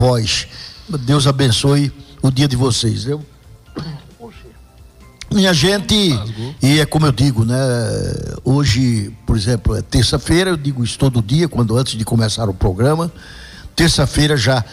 voz. Deus abençoe o dia de vocês. Minha gente, e é como eu digo, né? Hoje, por exemplo, é terça-feira, eu digo isso todo dia, antes de começar o programa. Terça-feira já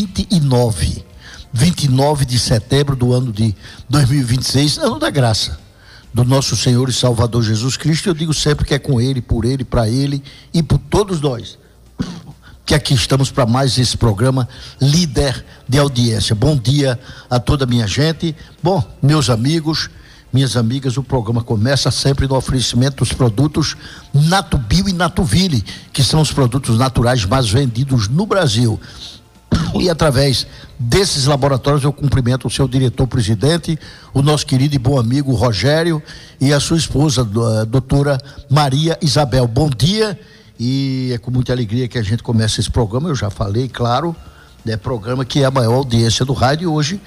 29 de setembro do ano de 2026, ano da graça do nosso Senhor e Salvador Jesus Cristo. Eu digo sempre que é com Ele, por Ele, para Ele e por todos nós que aqui estamos para mais esse programa líder de audiência. Bom dia a toda a minha gente. Bom, meus amigos, minhas amigas, o programa começa sempre no oferecimento dos produtos Natubio e Natuville, que são os produtos naturais mais vendidos no Brasil. E através desses laboratórios eu cumprimento o seu diretor-presidente, o nosso querido e bom amigo Rogério, e a sua esposa, a doutora Maria Isabel. Bom dia, e é com muita alegria que a gente começa esse programa. Eu já falei, claro, é programa que é a maior audiência do rádio. E hoje,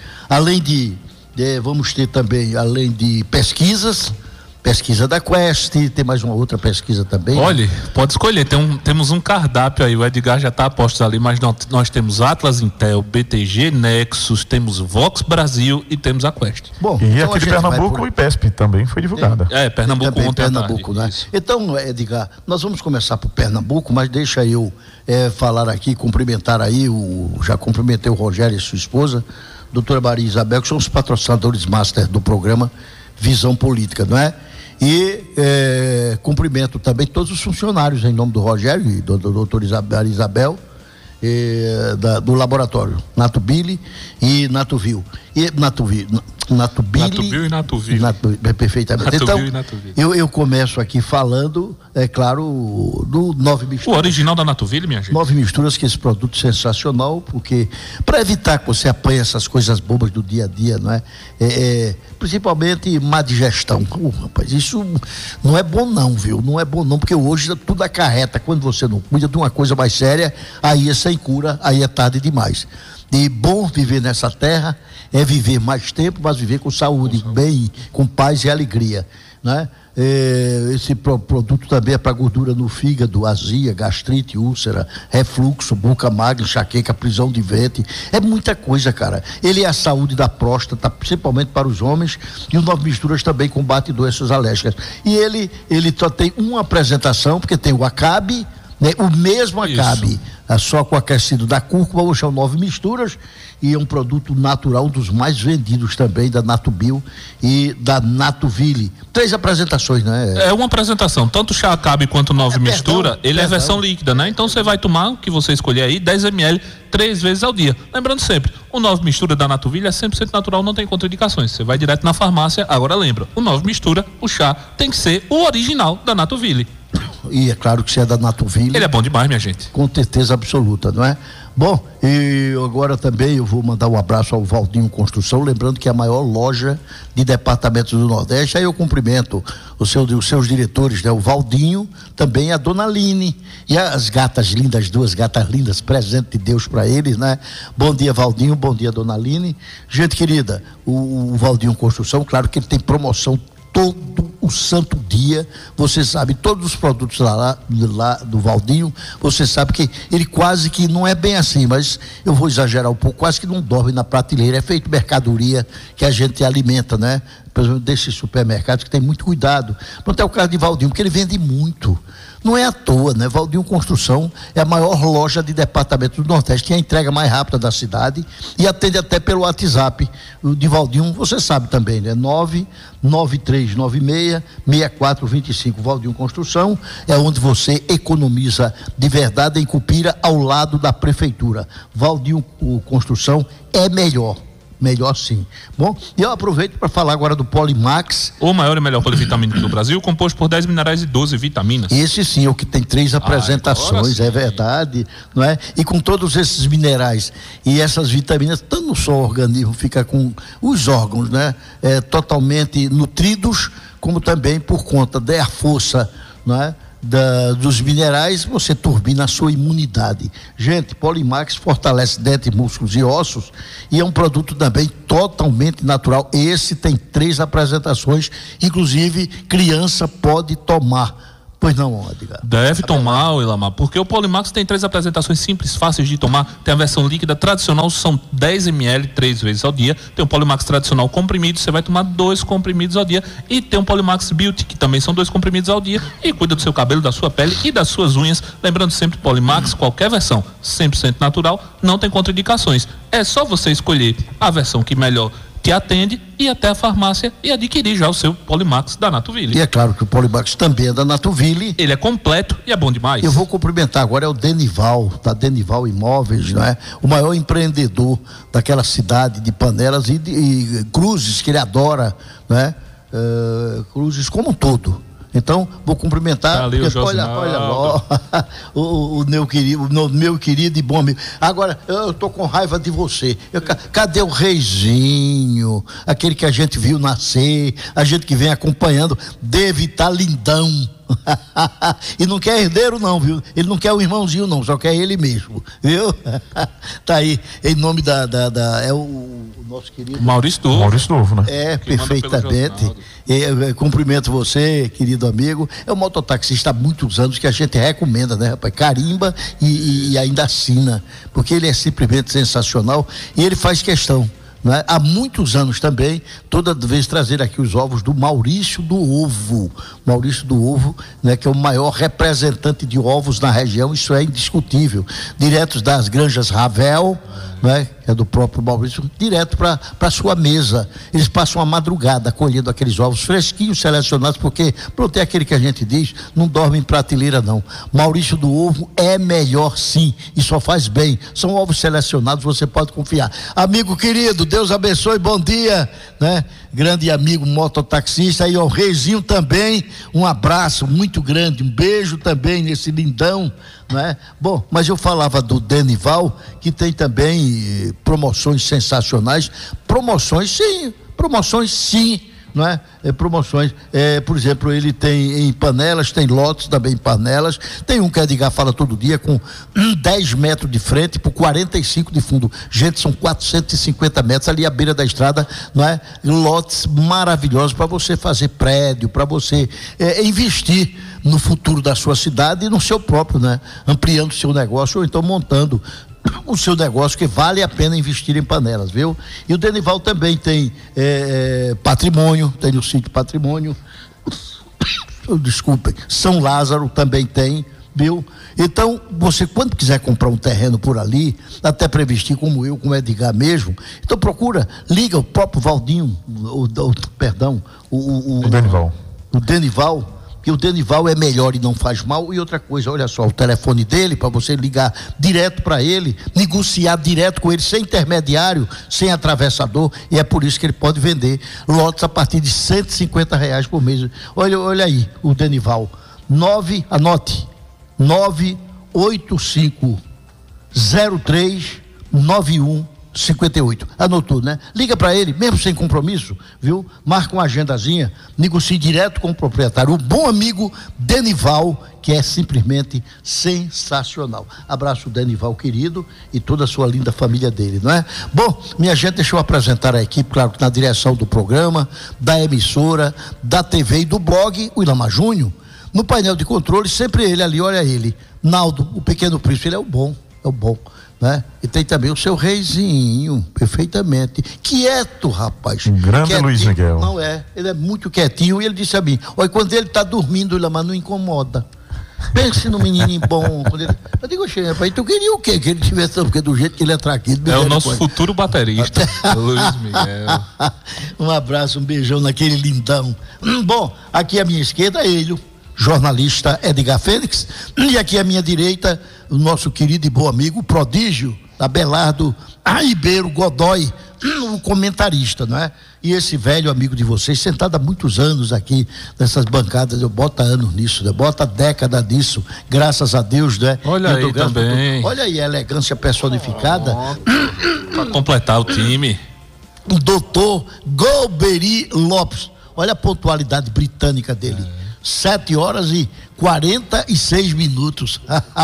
vamos ter também, além de pesquisa da Quest, tem mais uma outra pesquisa também. Olha, pode escolher, temos um cardápio aí, o Edgar já está a postos ali, mas nós temos Atlas Intel, BTG, Nexus, temos Vox Brasil e temos a Quest. Bom, e então aqui de Pernambuco, o IPESP também foi divulgada. Pernambuco ontem Pernambuco, né? Então, Edgar, nós vamos começar por Pernambuco, mas deixa eu falar aqui, cumprimentar aí, já cumprimentei o Rogério e sua esposa, doutora Maria Isabel, que são os patrocinadores master do programa Visão Política, não é? E cumprimento também todos os funcionários em nome do Rogério e do doutor Isabel, do laboratório Natubile e Natuville. Natubio e Natuville. Perfeitamente. Então, eu começo aqui falando, é claro, do Nove Misturas. O original da Natuville, minha gente. Nove Misturas, que é esse produto sensacional, porque para evitar que você apanhe essas coisas bobas do dia a dia, não é? Principalmente má digestão. Rapaz, isso não é bom não, viu? Não é bom não, porque hoje tudo acarreta. Quando você não cuida de uma coisa mais séria, aí é sem cura, aí é tarde demais. E bom viver nessa terra é viver mais tempo, mas viver com saúde, bem, com paz e alegria, né? Esse produto também é para gordura no fígado, azia, gastrite, úlcera, refluxo, boca magra, enxaqueca, prisão de ventre, é muita coisa, cara. Ele é a saúde da próstata, principalmente para os homens, e o Nove Misturas também combate doenças alérgicas. E ele só tem uma apresentação, porque tem o Acabe, né? O mesmo Acabe, só com o aquecido da cúrcuma. Hoje é o Nove Misturas e é um produto natural, um dos mais vendidos também da Natubio e da Natuville. 3 apresentações, né? É uma apresentação, tanto o chá Acabe quanto o Nove Mistura, ele é versão líquida, né? Então você vai tomar o que você escolher aí, 10 ml, 3 vezes ao dia. Lembrando sempre, o Nove Mistura da Natuville é 100% natural, não tem contraindicações. Você vai direto na farmácia. Agora lembra, o Nove Mistura, o chá, tem que ser o original da Natuville. E é claro que você é da Natuville. Ele é bom demais, minha gente. Com certeza absoluta, não é? Bom, e agora também eu vou mandar um abraço ao Valdinho Construção, lembrando que é a maior loja de departamentos do Nordeste. Aí eu cumprimento os seus diretores, né? O Valdinho, também a Dona Aline e as gatas lindas, 2 gatas lindas, presente de Deus para eles, né? Bom dia, Valdinho, bom dia, Dona Aline. Gente querida, o Valdinho Construção, claro que ele tem promoção todo o santo dia. Você sabe, todos os produtos lá do Valdinho, você sabe que ele quase que não é bem assim, mas eu vou exagerar um pouco, quase que não dorme na prateleira, é feito mercadoria que a gente alimenta, né? Por exemplo, desses supermercados que tem muito cuidado. Pronto, é o caso de Valdinho, porque ele vende muito. Não é à toa, né? Valdinho Construção é a maior loja de departamentos do Nordeste, tem a entrega mais rápida da cidade e atende até pelo WhatsApp. O de Valdinho, você sabe também, né? 99396-6425. Valdinho Construção é onde você economiza de verdade em Cupira, ao lado da prefeitura. Valdinho Construção é melhor sim. Bom, e eu aproveito para falar agora do Polimax. O maior e melhor polivitamínico do Brasil, composto por 10 minerais e 12 vitaminas. Esse sim é o que tem 3 apresentações, é verdade, não é? E com todos esses minerais e essas vitaminas, tanto só o organismo fica com os órgãos, né? Totalmente nutridos, como também por conta da força, não é? Dos minerais, você turbina a sua imunidade. Gente, Polimax fortalece dentes, músculos e ossos e é um produto também totalmente natural. Esse tem 3 apresentações, inclusive criança pode tomar. Pois não, Edgar. Deve tomar, Ilamar, porque o Polimax tem 3 apresentações simples, fáceis de tomar. Tem a versão líquida tradicional, são 10 ml 3 vezes ao dia. Tem o Polimax tradicional comprimido, você vai tomar 2 comprimidos ao dia. E tem o Polimax Beauty, que também são 2 comprimidos ao dia. E cuida do seu cabelo, da sua pele e das suas unhas. Lembrando sempre, Polimax, qualquer versão, 100% natural, não tem contraindicações. É só você escolher a versão que melhor te atende, ir até a farmácia e adquirir já o seu Polimax da Natuville. E é claro que o Polimax também é da Natuville. Ele é completo e é bom demais. Eu vou cumprimentar agora, é o Denival, da Denival Imóveis, não é? O maior empreendedor daquela cidade de Panelas e Cruzes, que ele adora, não é? Cruzes como um todo. Então, vou cumprimentar, porque, olha o meu querido e bom amigo. Agora, eu tô com raiva de você. Cadê o Reizinho? Aquele que a gente viu nascer, a gente que vem acompanhando, deve estar lindão. E não quer herdeiro não, viu? Ele não quer o irmãozinho não, só quer ele mesmo, viu? Tá aí, em nome é o nosso querido Maurício Novo, né? É, que perfeitamente. Eu cumprimento você, querido amigo. É um mototaxista há muitos anos que a gente recomenda, né, rapaz? Carimba e ainda assina, porque ele é simplesmente sensacional e ele faz questão, né? Há muitos anos também, toda vez trazer aqui os ovos do Maurício do Ovo, né, que é o maior representante de ovos na região, isso é indiscutível, diretos das granjas Ravel, né, que é do próprio Maurício, direto para sua mesa. Eles passam a madrugada colhendo aqueles ovos fresquinhos, selecionados, porque pronto, é aquele que a gente diz, não dorme em prateleira não. Maurício do Ovo é melhor sim, e só faz bem, são ovos selecionados, você pode confiar. Amigo querido, Deus abençoe, bom dia, né? Grande amigo mototaxista, e ao Reizinho também, um abraço muito grande, um beijo também nesse lindão, né? Bom, mas eu falava do Denival, que tem também promoções sensacionais, promoções sim, não é? Promoções, por exemplo, ele tem em Panelas, tem lotes também em Panelas, tem um que a Edgar fala todo dia com 10 metros de frente por 45 de fundo, gente, são 450 metros ali à beira da estrada, não é? Lotes maravilhosos para você fazer prédio, para você investir no futuro da sua cidade e no seu próprio, né? Ampliando o seu negócio ou então montando o seu negócio, que vale a pena investir em Panelas, viu? E o Denival também tem patrimônio, tem o sítio Patrimônio, desculpem, São Lázaro também tem, viu? Então, você quando quiser comprar um terreno por ali, até para investir como eu, como o Edgar mesmo, então procura, liga o próprio Valdinho, o Denival. O Denival, que o Denival é melhor e não faz mal. E outra coisa, olha só, o telefone dele, para você ligar direto para ele, negociar direto com ele, sem intermediário, sem atravessador, e é por isso que ele pode vender lotes a partir de R$150 por mês. Olha aí, o Denival, anote, 985039158. Anotou, né? Liga para ele, mesmo sem compromisso, viu? Marca uma agendazinha, negocie direto com o proprietário, o bom amigo Denival, que é simplesmente sensacional. Abraço o Denival querido e toda a sua linda família dele, não é? Bom, minha gente, deixa eu apresentar a equipe, claro, na direção do programa, da emissora, da TV e do blog, o Ilamar Júnior. No painel de controle, sempre ele ali, olha ele, Naldo, o Pequeno Príncipe, ele é o bom, né? E tem também o seu Reizinho, perfeitamente, quieto, rapaz. Um grande quietinho, Luiz Miguel. Não é, ele é muito quietinho, e ele disse a mim, olha, quando ele está dormindo, Ilamar, não incomoda. Pense no menininho bom. Eu digo, rapaz, tu queria o quê? Que ele tivesse, porque do jeito que ele é traquido. É o nosso futuro baterista, Luiz Miguel. Um abraço, um beijão naquele lindão. Bom, aqui à minha esquerda, ele, jornalista Edgar Félix, e aqui à minha direita, o nosso querido e bom amigo, o prodígio, Abelardo Ribeiro Godoy, o comentarista, não é? E esse velho amigo de vocês, sentado há muitos anos aqui nessas bancadas, eu boto anos nisso, né? Bota década nisso, graças a Deus, né? Olha aí também. Olha aí a elegância personificada. Para completar o time. O doutor Golbery Lopes, olha a pontualidade britânica dele. 7h46.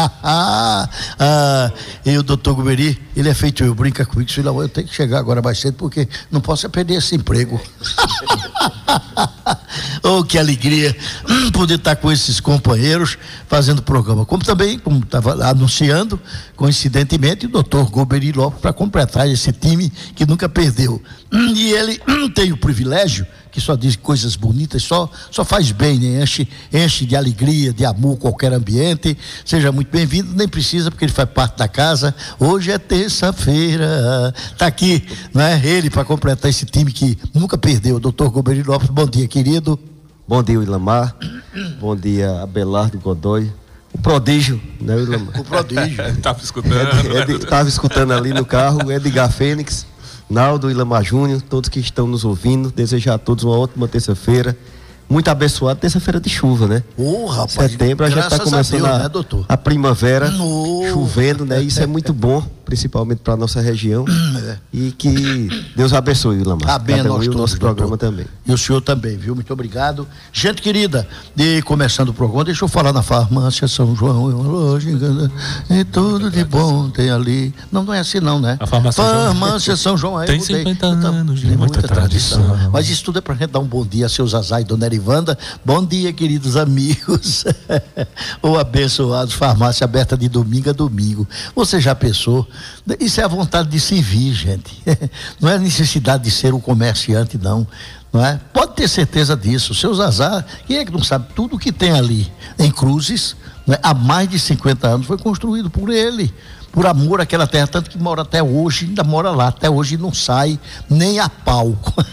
E o doutor Golbery, ele é feito eu, brinca comigo, eu tenho que chegar agora mais cedo porque não posso perder esse emprego. Oh, que alegria poder estar com esses companheiros fazendo o programa. Como também, como estava anunciando, coincidentemente, o doutor Golbery Lopes para completar esse time que nunca perdeu. E ele tem o privilégio, que só diz coisas bonitas, só faz bem, né? Enche de alegria, de amor qualquer ambiente. Seja muito bem-vindo, nem precisa, porque ele faz parte da casa. Hoje é terça-feira, tá aqui, né? Ele para completar esse time que nunca perdeu. Doutor Golbery Lopes, bom dia, querido. Bom dia, Ilamar. Bom dia, Abelardo Godoy. O prodígio, né, Ilamar? O prodígio. Estava escutando. Estava escutando ali no carro, Edgar Fênix, Naldo, Ilamar Júnior, todos que estão nos ouvindo. Desejar a todos uma ótima terça-feira. Muito abençoada, terça-feira de chuva, né? Rapaz, setembro a gente está começando a Deus, né, doutor? A primavera, chovendo, né? Isso é muito bom, principalmente para a nossa região. E que Deus abençoe, Ilamar. Amém, nós e o todos, nosso programa doutor. também. E o senhor também, viu? Muito obrigado. Gente querida, e começando o programa, deixa eu falar na farmácia São João, e tudo de bom tem ali. Não é assim não, né? A farmácia São João. Tem 50 anos de muita tradição. Mas isso tudo é pra gente dar um bom dia a seu Zazá e Dona Erivanda. Bom dia, queridos amigos. Ou abençoados, farmácia aberta de domingo a domingo. Você já pensou? Isso é a vontade de servir, gente. Não é a necessidade de ser um comerciante, não é? Pode ter certeza disso. O seu Zazá, quem é que não sabe? Tudo que tem ali em Cruzes, né, há mais de 50 anos, foi construído por ele. Por amor àquela terra, tanto que mora até hoje, ainda mora lá, até hoje não sai nem a pau.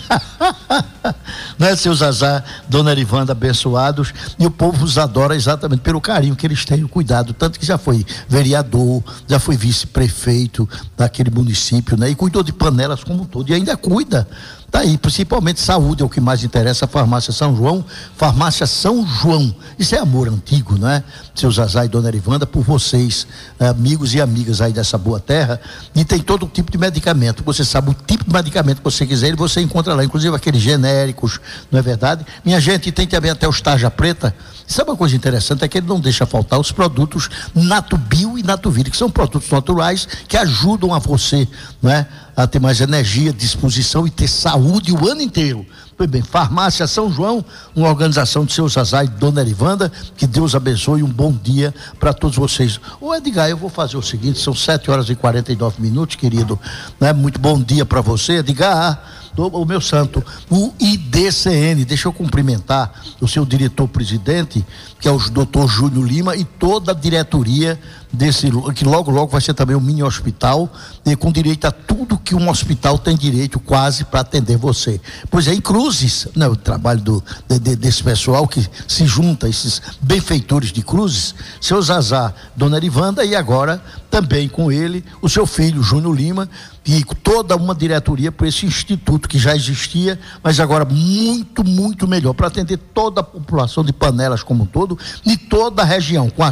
Né, seu Zazá, Dona Erivanda, abençoados, e o povo os adora exatamente pelo carinho que eles têm, o cuidado, tanto que já foi vereador, já foi vice-prefeito daquele município, né, e cuidou de Panelas como um todo, e ainda cuida. Tá aí, principalmente saúde é o que mais interessa, a farmácia São João, farmácia São João, isso é amor antigo, não é? Seu Zazá e Dona Erivanda, por vocês, amigos e amigas aí dessa boa terra, e tem todo tipo de medicamento, você sabe o tipo de medicamento que você quiser, e você encontra lá, inclusive aqueles genéricos, não é verdade? Minha gente, tem também até os tarja preta. Sabe uma coisa interessante, é que ele não deixa faltar os produtos Natubio e Natuvir, que são produtos naturais que ajudam a você, não é? A ter mais energia, disposição e ter saúde o ano inteiro. Pois bem, farmácia São João, uma organização de seu Zazá e Dona Erivanda, que Deus abençoe, um bom dia para todos vocês. Ô Edgar, eu vou fazer o seguinte, são 7h49, querido, né? Muito bom dia para você, Edgar. O meu santo, o IDCN, deixa eu cumprimentar o seu diretor-presidente, que é o doutor Júnior Lima, e toda a diretoria desse, que logo vai ser também um mini hospital, com direito a tudo que um hospital tem direito quase para atender você. Pois é, em Cruzes, né, o trabalho desse pessoal que se junta, esses benfeitores de Cruzes, seu Zazá, Dona Erivanda, e agora também com ele, o seu filho Júnior Lima, e toda uma diretoria para esse instituto que já existia, mas agora muito melhor, para atender toda a população de Panelas como um todo, e toda a região, com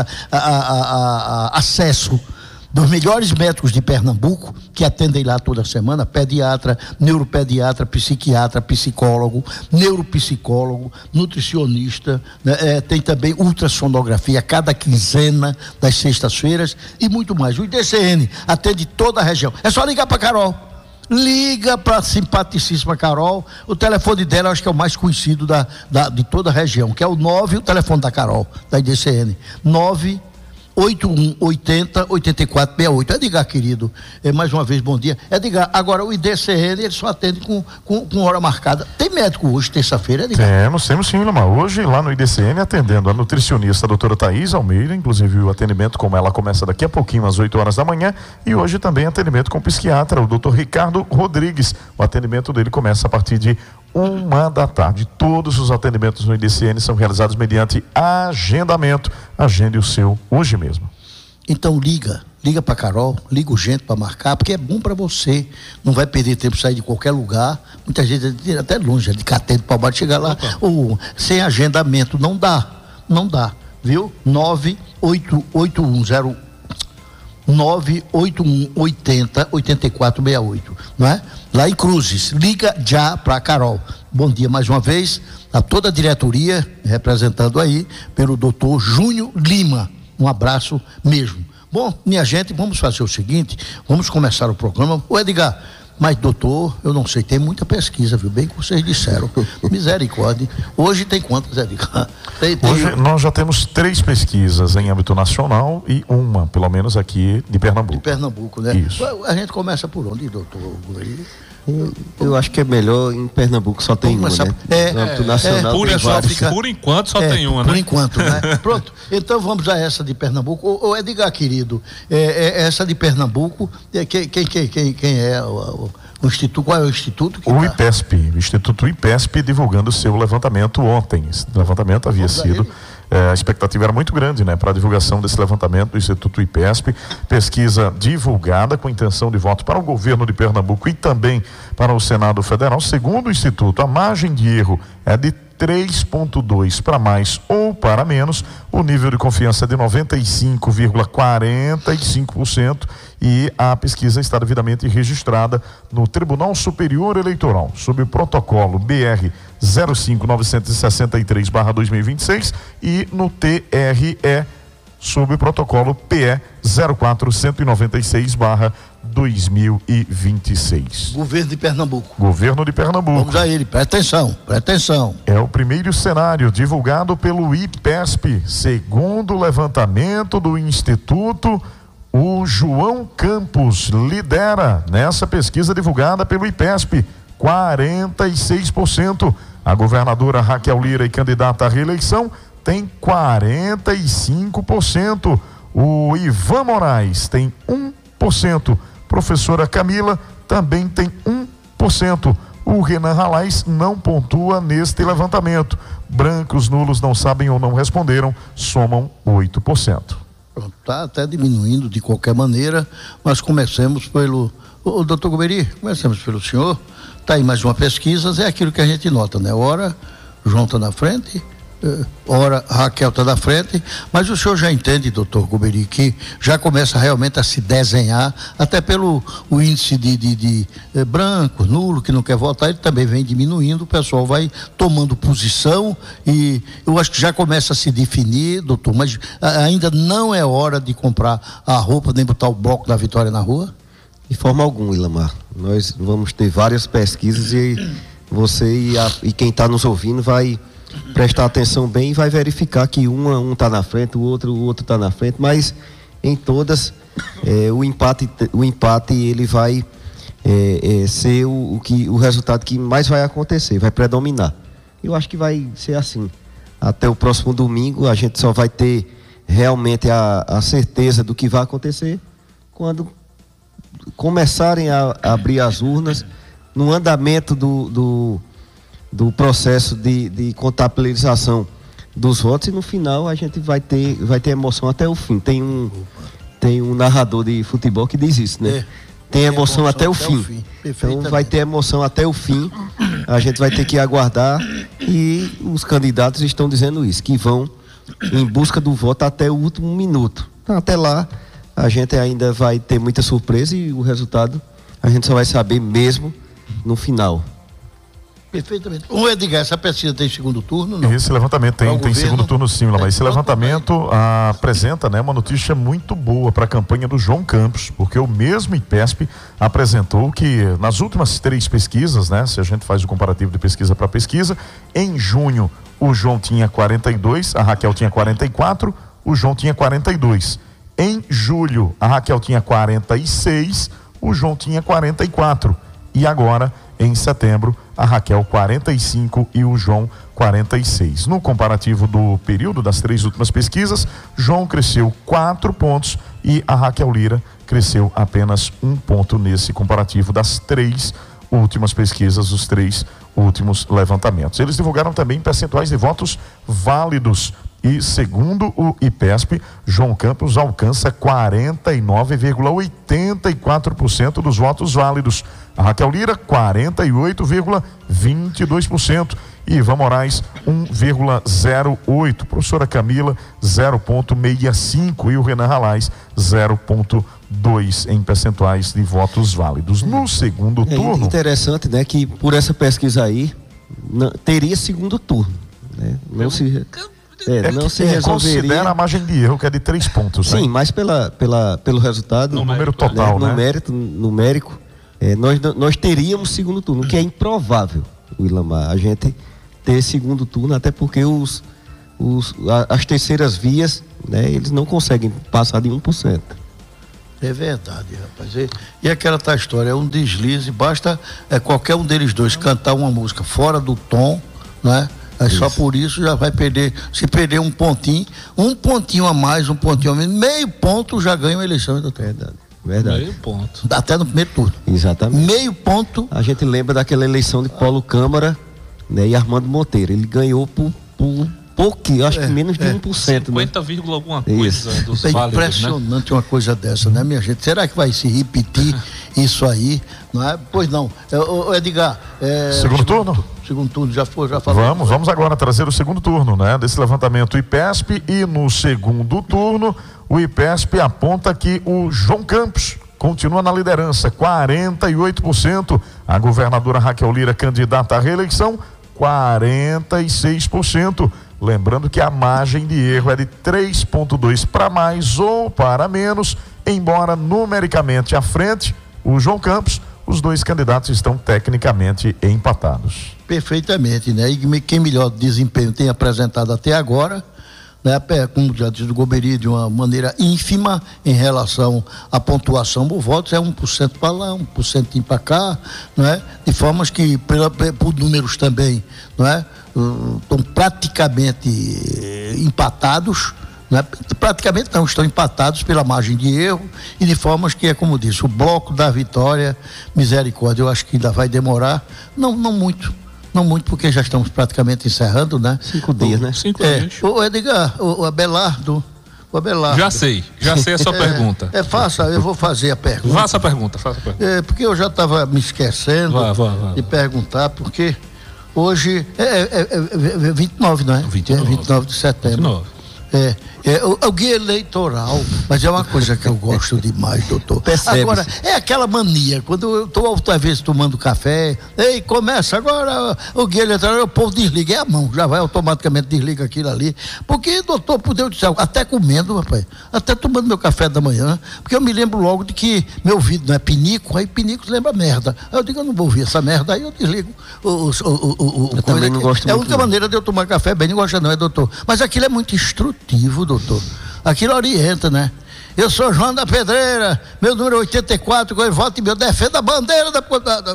acesso dos melhores médicos de Pernambuco, que atendem lá toda semana, pediatra, neuropediatra, psiquiatra, psicólogo, neuropsicólogo, nutricionista, né? Tem também ultrassonografia cada quinzena das sextas-feiras e muito mais. O IDCN atende toda a região. É só ligar para Carol. Liga para a simpaticíssima Carol. O telefone dela eu acho que é o mais conhecido de toda a região, que é o 9, o telefone da Carol, da IDCN, 98180-8468. Edgar, querido, mais uma vez, bom dia. Edgar, agora o IDCN, ele só atende com hora marcada. Tem médico hoje, terça-feira, Edgar? Temos sim, Lima. Hoje, lá no IDCN, atendendo a nutricionista, a doutora Thaís Almeida, inclusive o atendimento, como ela começa daqui a pouquinho, às 8h da manhã, e hoje também atendimento com o psiquiatra, o doutor Ricardo Rodrigues. O atendimento dele começa a partir de 1h da tarde. Todos os atendimentos no IDCN são realizados mediante agendamento. Agende o seu hoje mesmo. Então liga para Carol, liga urgente para marcar, porque é bom para você, não vai perder tempo sair de qualquer lugar, muita gente até longe, de Catendo para baixo, chegar lá, ou sem agendamento, não dá, viu? 98180-8468, não é? Lá em Cruzes, liga já para Carol. Bom dia mais uma vez a toda a diretoria, representando aí pelo doutor Júnior Lima. Um abraço mesmo. Bom, minha gente, vamos fazer o seguinte, vamos começar o programa. Ô Edgar, Mas, doutor, eu não sei, tem muita pesquisa, viu? Bem que vocês disseram. Misericórdia. Hoje tem quantas, Edgar? Hoje nós já temos 3 pesquisas em âmbito nacional e uma, pelo menos aqui de Pernambuco. De Pernambuco, né? Isso. A gente começa por onde, doutor Governo? Eu acho que é melhor em Pernambuco, só tem uma, né? No âmbito nacional, por enquanto só tem uma, né? Por enquanto, né? Pronto, então vamos a essa de Pernambuco. Ô Edgar, querido, essa de Pernambuco, quem é o instituto? Qual é o instituto? O IPESP, o Instituto IPESP, divulgando o seu levantamento ontem. Esse levantamento havia sido... a expectativa era muito grande, né, para a divulgação desse levantamento do Instituto IPESP, pesquisa divulgada com intenção de voto para o governo de Pernambuco e também para o Senado Federal. Segundo o Instituto, a margem de erro é de 3,2 para mais ou para menos, o nível de confiança é de 95,45% e a pesquisa está devidamente registrada no Tribunal Superior Eleitoral, sob o protocolo BR 05963/2026 e no TRE sob o protocolo PE 04196/2026. Governo de Pernambuco. Governo de Pernambuco. Vamos a ele, presta atenção. É o primeiro cenário divulgado pelo IPESP. Segundo o levantamento do Instituto, o João Campos lidera nessa pesquisa divulgada pelo IPESP, 46%. A governadora Raquel Lira, e candidata à reeleição, tem 45%. O Ivan Moraes tem 1%. Professora Camila também tem 1%. O Renan Ralais não pontua neste levantamento. Brancos, nulos, não sabem ou não responderam, somam 8%. Está até diminuindo de qualquer maneira, mas comecemos pelo... Ô, doutor Goberi, comecemos pelo senhor. Está aí mais uma pesquisa, é aquilo que a gente nota, né? Ora, João está na frente, ora, Raquel está na frente, mas o senhor já entende, doutor Goberi, que já começa realmente a se desenhar, até pelo o índice de branco, nulo, que não quer votar, ele também vem diminuindo, o pessoal vai tomando posição e eu acho que já começa a se definir, doutor, mas ainda não é hora de comprar a roupa, nem botar o bloco da vitória na rua? De forma alguma, Ilamar. Nós vamos ter várias pesquisas e você e quem está nos ouvindo vai prestar atenção bem e vai verificar que um está na frente, o outro está na frente, mas em todas o empate ele vai ser o resultado que mais vai acontecer, vai predominar. Eu acho que vai ser assim. Até o próximo domingo a gente só vai ter realmente a certeza do que vai acontecer quando começarem a abrir as urnas no andamento do processo de contabilização dos votos, e no final a gente vai ter emoção até o fim. Tem um narrador de futebol que diz isso, né? Tem emoção até o fim. Então vai ter emoção até o fim. A gente vai ter que aguardar, e os candidatos estão dizendo isso, que vão em busca do voto até o último minuto. Então, até lá a gente ainda vai ter muita surpresa e o resultado a gente só vai saber mesmo no final. Perfeitamente. O Edgar, essa pesquisa tem segundo turno, não? Esse levantamento tem segundo turno, sim, mas esse levantamento apresenta, né, uma notícia muito boa para a campanha do João Campos, porque o mesmo IPESP apresentou que nas últimas 3 pesquisas, né, se a gente faz o comparativo de pesquisa para pesquisa, em junho o João tinha 42, a Raquel tinha 44, o João tinha 42. Em julho, a Raquel tinha 46, o João tinha 44. E agora, em setembro, a Raquel 45 e o João 46. No comparativo do período das 3 últimas pesquisas, João cresceu 4 pontos e a Raquel Lira cresceu apenas 1 ponto nesse comparativo das 3 últimas pesquisas, os 3 últimos levantamentos. Eles divulgaram também percentuais de votos válidos. E segundo o IPESP, João Campos alcança 49,84% dos votos válidos. A Raquel Lira, 48,22%. E Ivan Moraes, 1,08%. Professora Camila, 0,65%. E o Renan Ralais, 0,2% em percentuais de votos válidos. No segundo turno... É interessante, né, que por essa pesquisa aí, teria segundo turno, né? Não se resolveria. Considera a margem de erro, que é de 3 pontos. Sim, né? mas pelo resultado. No número total, né? né? Numérico, nós teríamos segundo turno, o que é improvável, Ilamar, a gente ter segundo turno, até porque as terceiras vias, né, eles não conseguem passar de 1%. É verdade, rapaz. E aquela tal história, é um deslize, basta qualquer um deles dois cantar uma música fora do tom, né? Só por isso já vai perder. Se perder um pontinho a mais, um pontinho a menos, meio ponto já ganha uma eleição. Verdade. Meio ponto. Até no primeiro turno. Exatamente. Meio ponto. A gente lembra daquela eleição de Paulo Câmara, né, e Armando Monteiro. Ele ganhou por pouquinho, acho que menos de 1%. 50, né? alguma coisa dos É válidos, impressionante, né? Uma coisa dessa, né, minha gente? Será que vai se repetir isso aí? Não é? Pois não. Edgar. Segundo turno? Segundo turno, já falou. Vamos agora trazer o segundo turno, né? Desse levantamento IPESP, e no segundo turno, o IPESP aponta que o João Campos continua na liderança, 48%. A governadora Raquel Lira, candidata à reeleição, 46%. Lembrando que a margem de erro é de 3,2 para mais ou para menos, embora numericamente à frente, o João Campos, os dois candidatos estão tecnicamente empatados. Perfeitamente, né? E quem melhor desempenho tem apresentado até agora, né? Como já disse o Gomeri, de uma maneira ínfima em relação à pontuação por votos, é 1% para lá, 1% para cá, não é? De formas que, por números também, não é? Estão praticamente empatados, né? Praticamente não, estão empatados pela margem de erro, e de formas que, como disse, o bloco da vitória, misericórdia, eu acho que ainda vai demorar, não muito, porque já estamos praticamente encerrando, né? 5 dias, né? 5 dias. O Edgar, o Abelardo. Já sei a sua pergunta. Faça, eu vou fazer a pergunta. Faça a pergunta. Porque eu já estava me esquecendo de perguntar, porque hoje é 29, não é? 29 de setembro. 29. O guia eleitoral, mas é uma coisa que eu gosto demais, doutor. Percebe-se. Agora, é aquela mania, quando eu estou outra vez tomando café, começa agora o guia eleitoral, o povo desliga, é a mão, já vai automaticamente desliga aquilo ali, porque, doutor, por Deus do céu, até comendo, rapaz, até tomando meu café da manhã, porque eu me lembro logo de que meu ouvido não é pinico, aí pinico lembra merda, aí eu digo, eu não vou ouvir essa merda, aí eu desligo eu também não gosto muito. É a única maneira de eu tomar café bem, não gosta não, doutor, mas aquilo é muito instrutivo, doutor. Aquilo orienta, né? Eu sou João da Pedreira, meu número é 84, eu voto e eu defendo a bandeira da...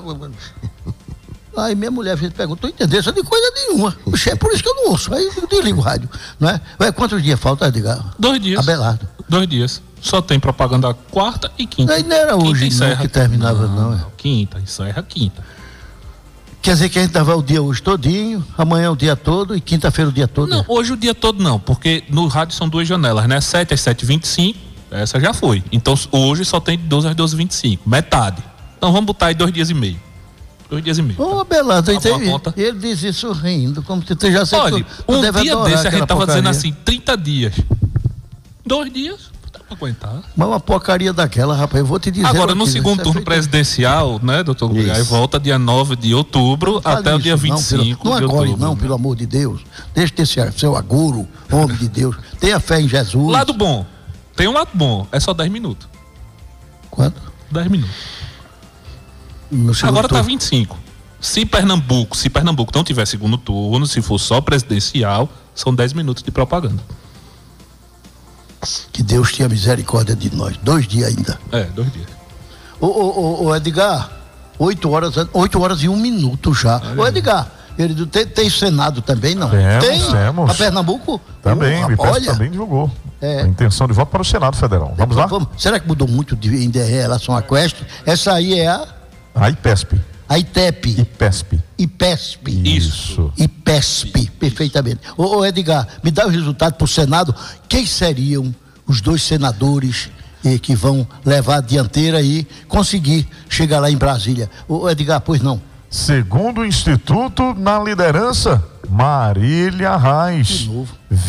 Aí minha mulher fez pergunta, tu entendeu isso de coisa nenhuma. É por isso que eu não ouço. Aí eu desligo o rádio, não é? Quantos dias falta, Edgar? 2 dias. Abelardo. 2 dias. Só tem propaganda quarta e quinta. Aí não era hoje não que terminava, não. Quinta, encerra quinta. Quer dizer que a gente dava o dia hoje todinho, amanhã o dia todo e quinta-feira o dia todo? Não, hoje o dia todo não, porque no rádio são 2 janelas, né? 7 às 7h25, essa já foi. Então hoje só tem de 12 às 12h25, metade. Então vamos botar aí 2 dias e meio. 2 dias e meio. Ô, Abelardo, ele diz isso rindo, como se tu já sei. Olha, um dia desse a gente tava dizendo assim, 30 dias. 2 dias. Pra aguentar. Mas uma porcaria daquela, rapaz, eu vou te dizer. Agora, no segundo turno presidencial, né, doutor Guilherme, volta dia 9 de outubro até o dia 25 não de agora, outubro. Não, pelo amor de Deus. Deixa de ser seu agouro, homem de Deus. Tenha fé em Jesus. Lado bom. Tem um lado bom. É só 10 minutos. Quanto? 10 minutos. Agora tá 25. Se Pernambuco não tiver segundo turno, se for só presidencial, são 10 minutos de propaganda. Que Deus tenha misericórdia de nós. 2 dias ainda. 2 dias. Ô Edgar, 8 horas e 1 minuto já. Ô Edgar, ele tem Senado também, não? Temos. A Pernambuco? Também, o IPESP também divulgou. A intenção de voto para o Senado Federal. Vamos lá? Será que mudou muito em relação à Quest? Essa aí é a IPESP. A ITEP. IPESP. Isso. IPESP, perfeitamente. Ô Edgar, me dá o resultado para o Senado. Quem seriam os 2 senadores que vão levar a dianteira e conseguir chegar lá em Brasília? Ô Edgar, pois não. Segundo o Instituto, na liderança, Marília Reis. De novo.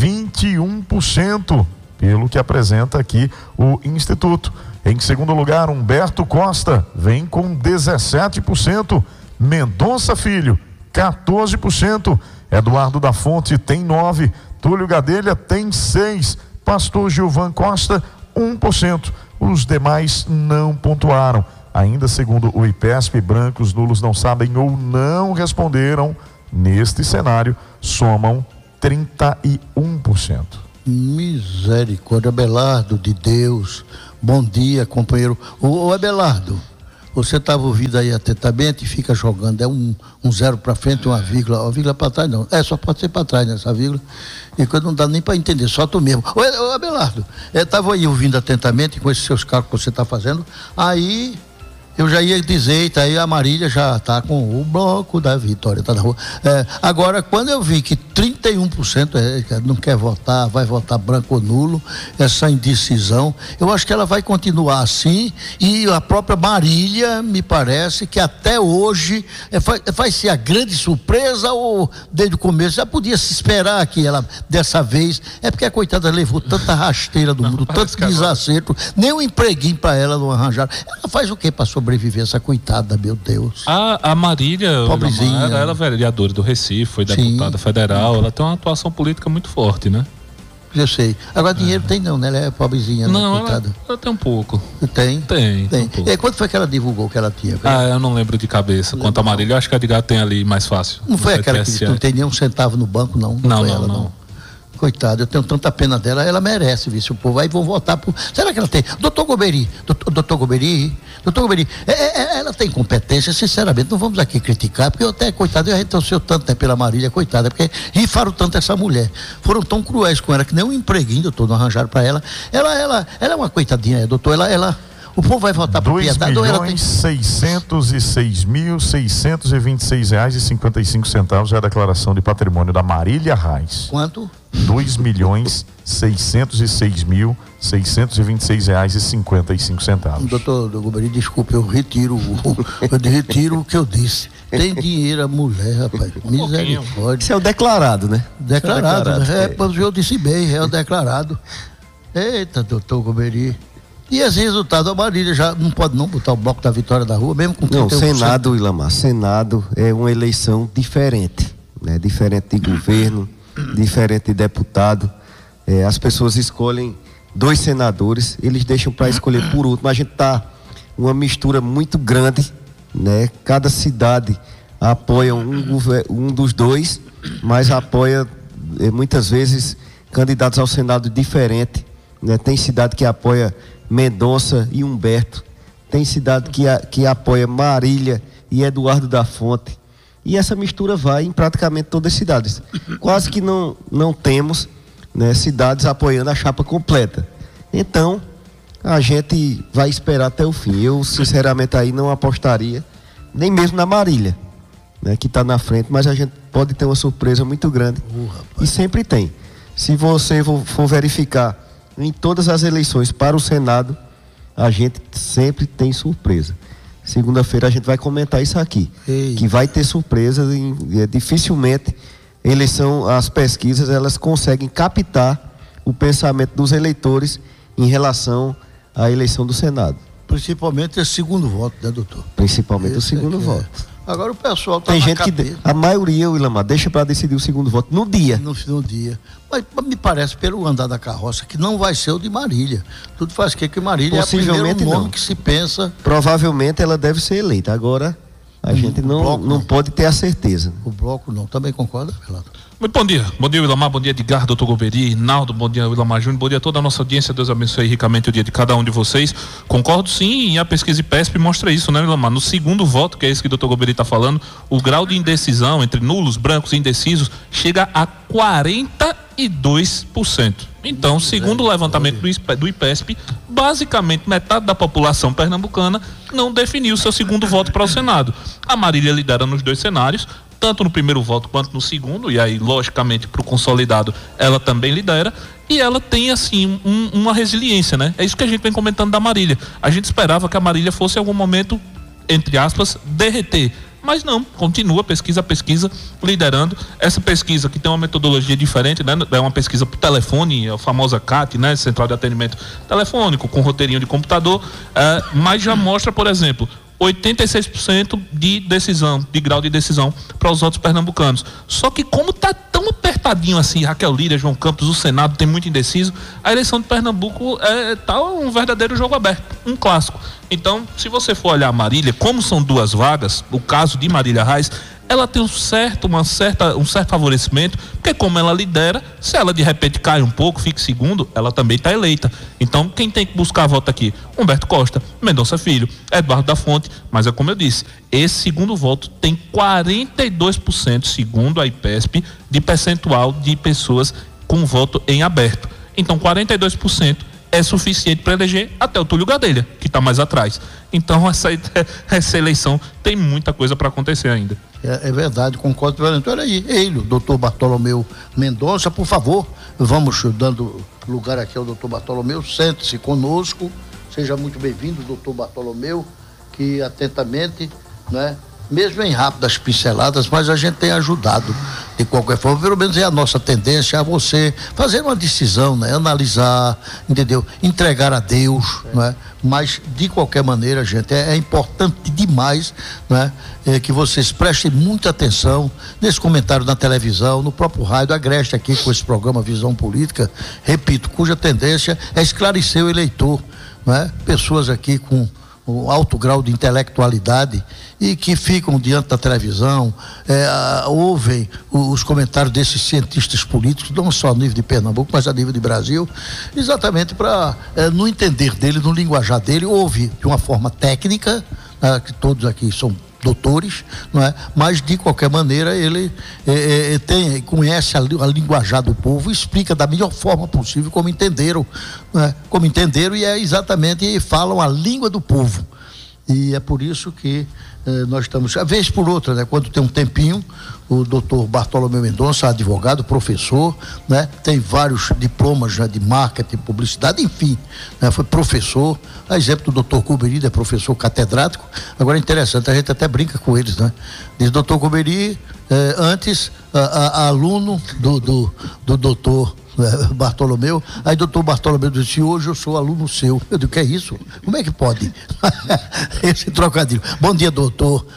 21%, pelo que apresenta aqui o Instituto. Em segundo lugar, Humberto Costa vem com 17%. Mendonça Filho, 14%. Eduardo da Fonte tem 9%. Túlio Gadelha tem 6%. Pastor Gilvan Costa, 1%. Os demais não pontuaram. Ainda segundo o IPESP, brancos, nulos, não sabem ou não responderam. Neste cenário, somam 31%. Misericórdia. Abelardo de Deus, bom dia, companheiro. Ô Abelardo, você estava ouvindo aí atentamente e fica jogando, é um zero para frente, uma vírgula para trás não, só pode ser para trás nessa vírgula, e quando não dá nem para entender, só tu mesmo. Ô Abelardo, eu estava aí ouvindo atentamente com esses seus cálculos que você está fazendo, aí eu já ia dizer, tá aí a Marília já está com o bloco da vitória, tá na rua. Agora, quando eu vi que 31% não quer votar, vai votar branco ou nulo, essa indecisão, eu acho que ela vai continuar assim, e a própria Marília, me parece que até hoje vai ser a grande surpresa, ou desde o começo já podia se esperar que ela, dessa vez, porque a coitada levou tanta rasteira do mundo, tanto desacerto, nem um empreguinho para ela não arranjar. Ela faz o que para sobreviver, essa coitada, meu Deus? A Marília, pobrezinha, ela é vereadora do Recife, foi deputada federal, ela tem uma atuação política muito forte, né? Eu sei. Agora dinheiro tem não, né? Ela é pobrezinha, não, coitada. Ela tem um pouco. Tem um pouco. E quando foi que ela divulgou que ela tinha? Eu não lembro de cabeça. Quanto a Marília, eu acho que a Edgar tem ali mais fácil. Não foi aquela que não tem nem um centavo no banco, não? Não. Coitada, eu tenho tanta pena dela, ela merece, viu? Se o povo aí vão votar por... Será que ela tem? Doutor Goberi, ela tem competência, sinceramente, não vamos aqui criticar, porque eu até, coitada, eu retorceu tanto pela Marília, coitada, porque rifaram tanto essa mulher, foram tão cruéis com ela, que nem um empreguinho, doutor, não arranjaram para ela. Ela é uma coitadinha, doutor, o povo vai votar por piedade. R$2.606.626,55 é a declaração de patrimônio da Marília Reis. Quanto? R$2.606.626,55. Doutor Goberi, desculpe, eu retiro o que eu disse. Tem dinheiro a mulher, rapaz. Misericórdia. Isso é o declarado, né? Declarado. Eu disse bem, é o declarado. Eita, doutor Goberi. E esse resultado, a Marília já não pode não botar o bloco da vitória da rua, mesmo com 31%. Não, Senado, Ilamar, Senado é uma eleição diferente, né? Diferente de governo, diferente de deputado. As pessoas escolhem 2 senadores, eles deixam para escolher por último. A gente tá uma mistura muito grande, né? Cada cidade apoia um dos 2, mas apoia muitas vezes candidatos ao Senado diferente, né? Tem cidade que apoia Mendonça e Humberto, tem cidade que apoia Marília e Eduardo da Fonte, e essa mistura vai em praticamente todas as cidades. Quase que não temos, né, cidades apoiando a chapa completa. Então a gente vai esperar até o fim. Eu sinceramente aí não apostaria nem mesmo na Marília, né, que está na frente, mas a gente pode ter uma surpresa muito grande, e sempre tem. Se você for verificar em todas as eleições para o Senado, a gente sempre tem surpresa. Segunda-feira a gente vai comentar isso aqui. Que vai ter surpresa, dificilmente as pesquisas, elas conseguem captar o pensamento dos eleitores em relação à eleição do Senado. Principalmente esse segundo voto, né, doutor? Principalmente o segundo voto. Agora o pessoal tá tem gente que a maioria, Ilamar, deixa para decidir o segundo voto no dia. No dia. Mas me parece, pelo andar da carroça, que não vai ser o de Marília. Tudo faz que Marília possivelmente é o primeiro nome que se pensa. Provavelmente ela deve ser eleita. Agora a gente não pode ter a certeza. O bloco não. Também concorda, Renato? Muito bom dia, Ilamar, bom dia Edgar, doutor Goberi, Naldo, bom dia Ilamar Júnior, bom dia a toda a nossa audiência, Deus abençoe ricamente o dia de cada um de vocês. Concordo sim, e a pesquisa IPESP mostra isso, né, Ilamar? No segundo voto, que é esse que o doutor Goberi está falando, o grau de indecisão entre nulos, brancos e indecisos chega a 42%. Então, segundo o levantamento do IPESP, basicamente metade da população pernambucana não definiu seu segundo voto para o Senado. A Marília lidera nos 2 cenários, tanto no primeiro voto quanto no segundo, e aí, logicamente, para o consolidado, ela também lidera, e ela tem, assim, uma resiliência, né? É isso que a gente vem comentando da Marília. A gente esperava que a Marília fosse, em algum momento, entre aspas, derreter. Mas não, continua pesquisa a pesquisa, liderando. Essa pesquisa que tem uma metodologia diferente, né? É uma pesquisa por telefone, a famosa CAT, né? Central de Atendimento Telefônico, com roteirinho de computador, mas já mostra, por exemplo, 86% de decisão, de grau de decisão para os votos pernambucanos. Só que como está tão apertado disputadinho assim, Raquel Lira, João Campos, o Senado tem muito indeciso. A eleição de Pernambuco tá um verdadeiro jogo aberto, um clássico. Então, se você for olhar Marília, como são duas vagas, o caso de Marília Reis, ela tem um certo favorecimento, porque como ela lidera, se ela de repente cai um pouco, fique segundo, ela também está eleita. Então, quem tem que buscar a voto aqui? Humberto Costa, Mendonça Filho, Eduardo da Fonte, mas é como eu disse, esse segundo voto tem 42%, segundo a IPESP, de percentual de pessoas com voto em aberto. Então, 42% é suficiente para eleger até o Túlio Gadelha, que está mais atrás. Então, essa eleição tem muita coisa para acontecer ainda. É verdade, concordo. Então, olha aí, ele, o doutor Bartolomeu Mendonça, por favor, vamos dando lugar aqui ao doutor Bartolomeu, sente-se conosco, seja muito bem-vindo, doutor Bartolomeu, que atentamente, né, mesmo em rápidas pinceladas, mas a gente tem ajudado de qualquer forma, pelo menos é a nossa tendência a você fazer uma decisão, né? Analisar, entendeu? Entregar a Deus, né? Mas de qualquer maneira, gente, é importante demais, né? Que vocês prestem muita atenção nesse comentário na televisão, no próprio rádio, agreste aqui com esse programa Visão Política, repito, cuja tendência é esclarecer o eleitor, né? Pessoas aqui com um alto grau de intelectualidade e que ficam diante da televisão, ouvem os comentários desses cientistas políticos, não só a nível de Pernambuco, mas a nível de Brasil, exatamente para, no entender dele, no linguajar dele, ouve de uma forma técnica, que todos aqui são doutores, não é? Mas de qualquer maneira ele conhece a linguajar do povo, explica da melhor forma possível como entenderam, não é? Como entenderam, e exatamente falam a língua do povo. E é por isso que nós estamos, a vez por outra, né? Quando tem um tempinho, o doutor Bartolomeu Mendonça, advogado, professor, né? Tem vários diplomas, né, de marketing, publicidade, enfim, né? Foi professor, a exemplo do doutor Cuberi, é professor catedrático. Agora é interessante, a gente até brinca com eles, né? Diz doutor Cuberi, antes aluno do doutor Bartolomeu, aí doutor Bartolomeu disse: hoje eu sou aluno seu. Eu digo: que é isso? Como é que pode? Esse trocadilho. Bom dia, doutor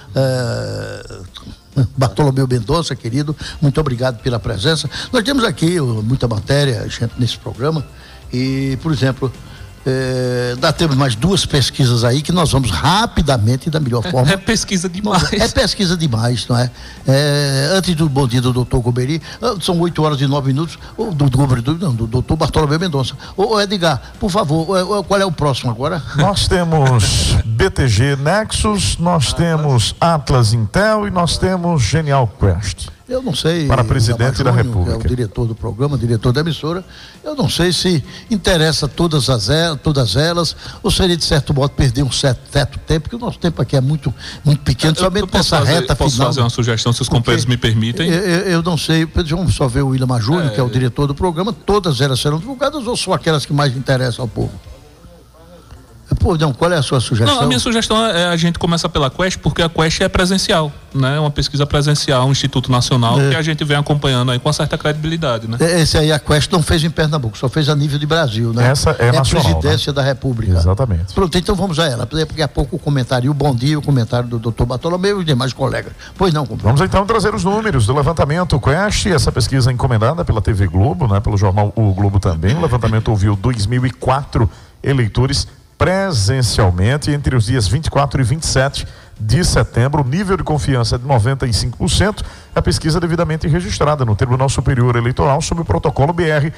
Bartolomeu Mendonça, querido, muito obrigado pela presença. Nós temos aqui muita matéria, gente, nesse programa, e, por exemplo, temos mais duas pesquisas aí que nós vamos rapidamente, da melhor forma. É pesquisa demais. É pesquisa demais, não é? Antes do bom dia do doutor Cuberi, são 8h09, do doutor Bartolomeu Mendonça. Ô Edgar, por favor, qual é o próximo agora? Nós temos BTG Nexus, nós temos Atlas Intel e nós temos Genial Quest. Eu não sei. Para presidente da República. É o diretor do programa, diretor da emissora. Eu não sei se interessa todas elas, ou seria de certo modo perder um certo tempo, porque o nosso tempo aqui é muito pequeno, somente nessa reta final. Posso fazer uma sugestão, se os companheiros me permitem? Eu não sei, vamos só ver o William Júnior, que é o diretor do programa, todas elas serão divulgadas ou só aquelas que mais interessam ao povo? Pô, não, qual é a sua sugestão? Não, a minha sugestão é a gente começar pela Quest, porque a Quest é presencial, né? É uma pesquisa presencial, um Instituto Nacional, que a gente vem acompanhando aí com certa credibilidade, né? Esse aí a Quest não fez em Pernambuco, só fez a nível de Brasil, né? Essa é nacional, a presidência, né, da República. Exatamente. Pronto, então vamos a ela, porque daqui a pouco o comentário, o bom dia, o comentário do doutor Bartolomeu e os demais colegas. Pois não, companheiro. Vamos então trazer os números do levantamento Quest, essa pesquisa encomendada pela TV Globo, né? Pelo jornal O Globo também. O levantamento ouviu 2.004 eleitores presencialmente entre os dias 24 e 27 de setembro. O nível de confiança é de 95%. A pesquisa é devidamente registrada no Tribunal Superior Eleitoral sob o protocolo BR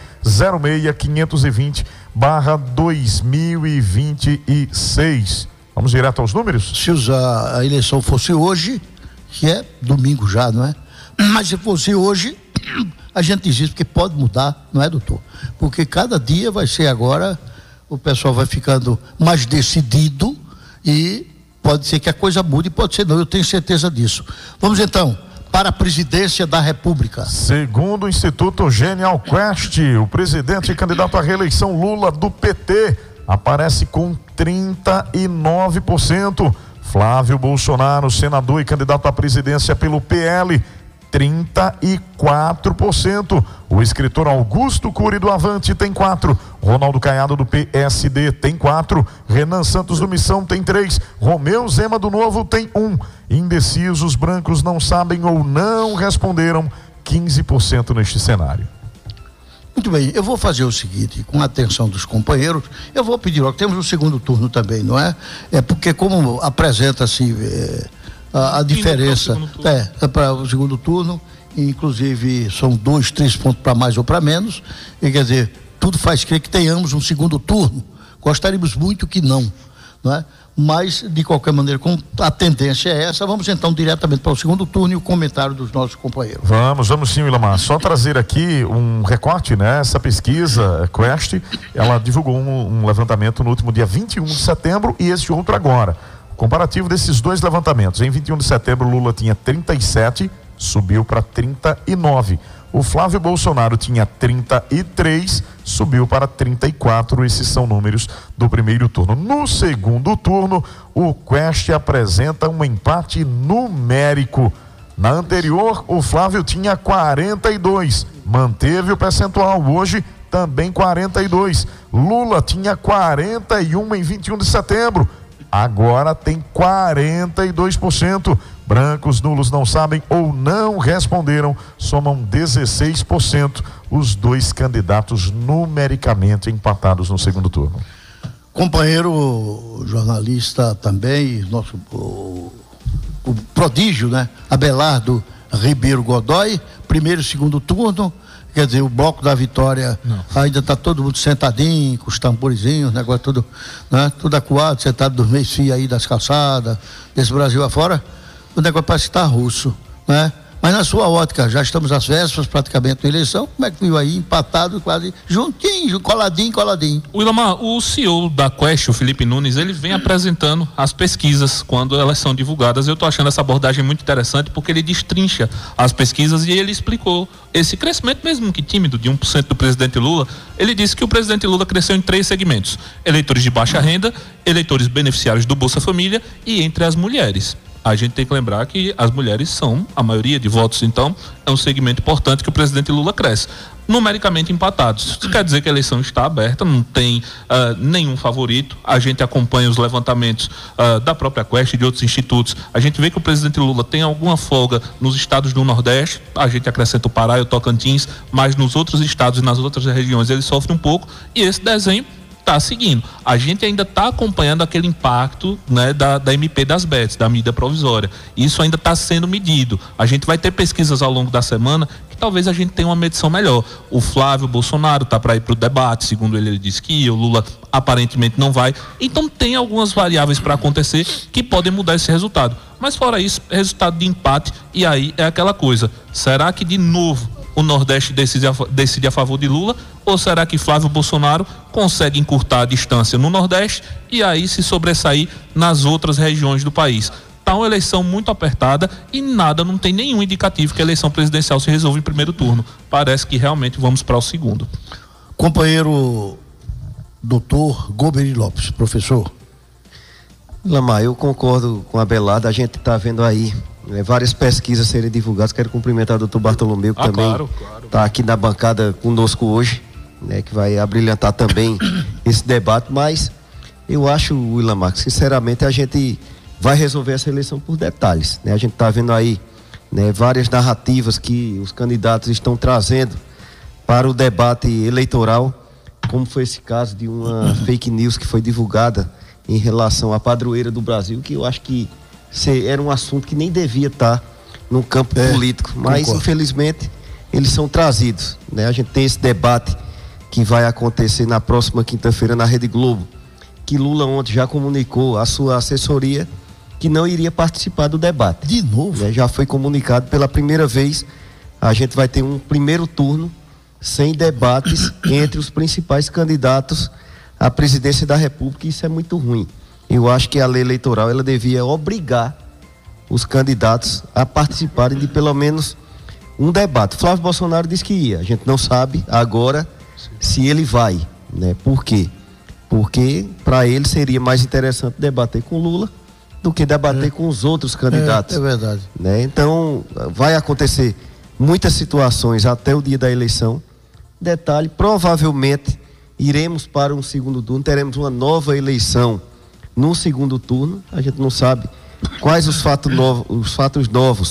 06520/2026. Vamos direto aos números? Se a eleição fosse hoje, que é domingo já, não é? Mas se fosse hoje, a gente diz isso porque pode mudar, não é, doutor? Porque cada dia vai ser agora, o pessoal vai ficando mais decidido e pode ser que a coisa mude, pode ser não, eu tenho certeza disso. Vamos então para a presidência da República. Segundo o Instituto Genial Quest, o presidente e candidato à reeleição Lula do PT aparece com 39%. Flávio Bolsonaro, senador e candidato à presidência pelo PL, 34%. O escritor Augusto Cury do Avante tem 4%. Ronaldo Caiado do PSD tem 4%. Renan Santos do Missão tem 3%. Romeu Zema do Novo tem 1%. Indecisos, brancos não sabem ou não responderam, 15% neste cenário. Muito bem, eu vou fazer o seguinte, com a atenção dos companheiros, eu vou pedir logo, temos o segundo turno também, não é? É porque como apresenta-se a diferença para o segundo turno, inclusive são 2, 3 pontos para mais ou para menos, e quer dizer, tudo faz crer que tenhamos um segundo turno. Gostaríamos muito que não é? Mas, de qualquer maneira, como a tendência é essa, vamos então diretamente para o segundo turno e o comentário dos nossos companheiros. Vamos sim, Ilamar. Só trazer aqui um recorte, né? Essa pesquisa, Quest, ela divulgou um levantamento no último dia 21 de setembro e esse outro agora. Comparativo desses dois levantamentos. Em 21 de setembro, Lula tinha 37, subiu para 39. O Flávio Bolsonaro tinha 33, subiu para 34. Esses são números do primeiro turno. No segundo turno, o Quest apresenta um empate numérico. Na anterior, o Flávio tinha 42, manteve o percentual. Hoje, também 42. Lula tinha 41 em 21 de setembro. Agora tem 42%. Brancos, nulos, não sabem ou não responderam, somam 16%. Os dois candidatos numericamente empatados no segundo turno. Companheiro jornalista também, o prodígio, né? Abelardo Ribeiro Godoy, primeiro e segundo turno. Quer dizer, o bloco da vitória ainda está todo mundo sentadinho, com os tamborizinhos, negócio tudo, né? Tudo acuado, sentado dos meios fios aí das calçadas, desse Brasil afora. O negócio parece que está russo, né? Mas na sua ótica, já estamos às vésperas praticamente da eleição, como é que viu aí, empatado, quase juntinho, coladinho. O Ilamar, o CEO da Quest, o Felipe Nunes, ele vem apresentando as pesquisas quando elas são divulgadas. Eu estou achando essa abordagem muito interessante porque ele destrincha as pesquisas e ele explicou esse crescimento, mesmo que tímido, de 1% do presidente Lula. Ele disse que o presidente Lula cresceu em 3 segmentos: eleitores de baixa renda, eleitores beneficiários do Bolsa Família e entre as mulheres. A gente tem que lembrar que as mulheres são a maioria de votos, então é um segmento importante que o presidente Lula cresce. Numericamente empatados. Isso quer dizer que a eleição está aberta, não tem nenhum favorito. A gente acompanha os levantamentos da própria Quest e de outros institutos. A gente vê que o presidente Lula tem alguma folga nos estados do Nordeste, a gente acrescenta o Pará e o Tocantins, mas nos outros estados e nas outras regiões ele sofre um pouco, e esse desenho está seguindo. A gente ainda está acompanhando aquele impacto, né, da MP das Bets, da medida provisória. Isso ainda está sendo medido. A gente vai ter pesquisas ao longo da semana que talvez a gente tenha uma medição melhor. O Flávio Bolsonaro está para ir para o debate, segundo ele disse que ia, o Lula aparentemente não vai. Então tem algumas variáveis para acontecer que podem mudar esse resultado. Mas fora isso, resultado de empate, e aí é aquela coisa. Será que de novo o Nordeste decide a favor de Lula, ou será que Flávio Bolsonaro consegue encurtar a distância no Nordeste e aí se sobressair nas outras regiões do país? Está uma eleição muito apertada e não tem nenhum indicativo que a eleição presidencial se resolva em primeiro turno. Parece que realmente vamos para o segundo. Companheiro doutor Goberi Lopes, professor. Lamar, eu concordo com a Abelardo. A gente está vendo aí várias pesquisas serem divulgadas. Quero cumprimentar o doutor Bartolomeu, que também está aqui na bancada conosco hoje, né, que vai abrilhantar também esse debate. Mas eu acho, Ilamar, que sinceramente a gente vai resolver essa eleição por detalhes, né? A gente está vendo aí, né, várias narrativas que os candidatos estão trazendo para o debate eleitoral, como foi esse caso de uma fake news que foi divulgada em relação à padroeira do Brasil, que eu acho que era um assunto que nem devia estar no campo político, mas concordo. Infelizmente eles são trazidos, né? A gente tem esse debate que vai acontecer na próxima quinta-feira na Rede Globo, que Lula ontem já comunicou à sua assessoria que não iria participar do debate. De novo? Já foi comunicado pela primeira vez. A gente vai ter um primeiro turno sem debates entre os principais candidatos à presidência da República, e isso é muito ruim. Eu acho que a lei eleitoral ela devia obrigar os candidatos a participarem de pelo menos um debate. Flávio Bolsonaro disse que ia. A gente não sabe agora se ele vai, né? Por quê? Porque para ele seria mais interessante debater com Lula do que debater com os outros candidatos. É verdade. Né? Então, vai acontecer muitas situações até o dia da eleição. Detalhe, provavelmente iremos para um segundo turno, teremos uma nova eleição no segundo turno. A gente não sabe quais os fatos novos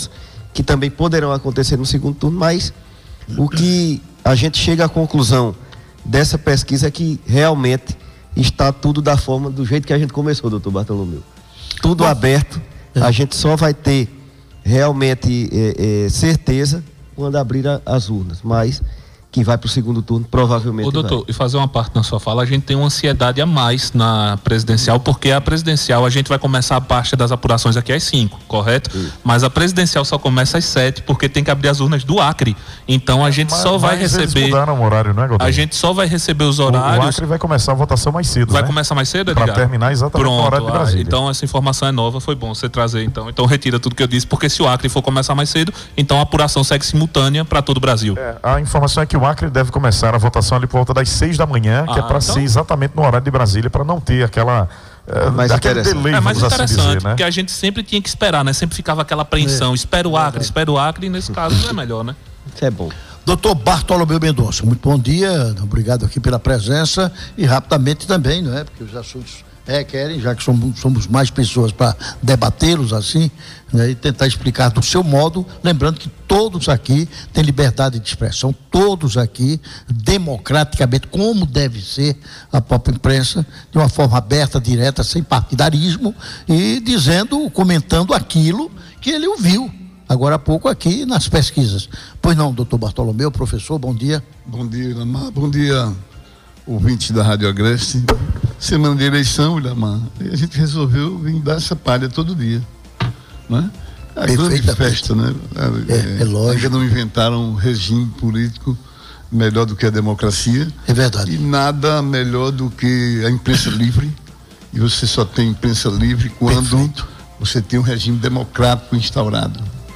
que também poderão acontecer no segundo turno, mas o que a gente chega à conclusão dessa pesquisa é que realmente está tudo da forma, do jeito que a gente começou, doutor Bartolomeu. Tudo aberto, a gente só vai ter realmente certeza quando abrir as urnas, mas que vai para o segundo turno, provavelmente. Ô, doutor, e fazer uma parte na sua fala, a gente tem uma ansiedade a mais na presidencial, porque a presidencial a gente vai começar a parte das apurações aqui às 5, correto? Mas a presidencial só começa às 7, porque tem que abrir as urnas do Acre. Então a gente só vai receber. Eles mudaram o horário, não é, Godinho? A gente só vai receber os horários. O Acre vai começar a votação mais cedo. Vai começar mais cedo, Edgar? Para terminar exatamente no horário de Brasília. Então essa informação é nova, foi bom você trazer então. Então retira tudo que eu disse, porque se o Acre for começar mais cedo, então a apuração segue simultânea para todo o Brasil. A informação é que o Acre deve começar a votação ali por volta das 6 da manhã, que é para ser exatamente no horário de Brasília, para não ter aquela aquele delay, mais interessante, assim dizer, né? Porque a gente sempre tinha que esperar, né? Sempre ficava aquela apreensão, espera o Acre, e nesse caso não é melhor, né? Isso é bom. Doutor Bartolomeu Mendonça, muito bom dia, obrigado aqui pela presença e rapidamente também, não é? Porque os assuntos requerem, já que somos mais pessoas para debatê-los assim, né? E tentar explicar do seu modo, lembrando que todos aqui têm liberdade de expressão, todos aqui, democraticamente, como deve ser a própria imprensa, de uma forma aberta, direta, sem partidarismo e comentando aquilo que ele ouviu agora há pouco aqui nas pesquisas. Pois não, doutor Bartolomeu, professor, bom dia. Bom dia, Ilamar. Bom dia, ouvintes da Rádio Agreste. Semana de eleição, Ilamar, a gente resolveu vir dar essa palha todo dia, né? A grande festa, né? É lógico. Ainda não inventaram um regime político melhor do que a democracia. É verdade. E nada melhor do que a imprensa livre. E você só tem imprensa livre quando você tem um regime democrático instaurado.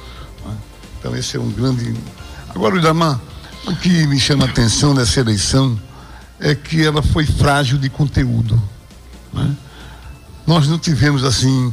Então esse é um grande... Agora, Ilamar, o que me chama a atenção nessa eleição é que ela foi frágil de conteúdo, né? Nós não tivemos assim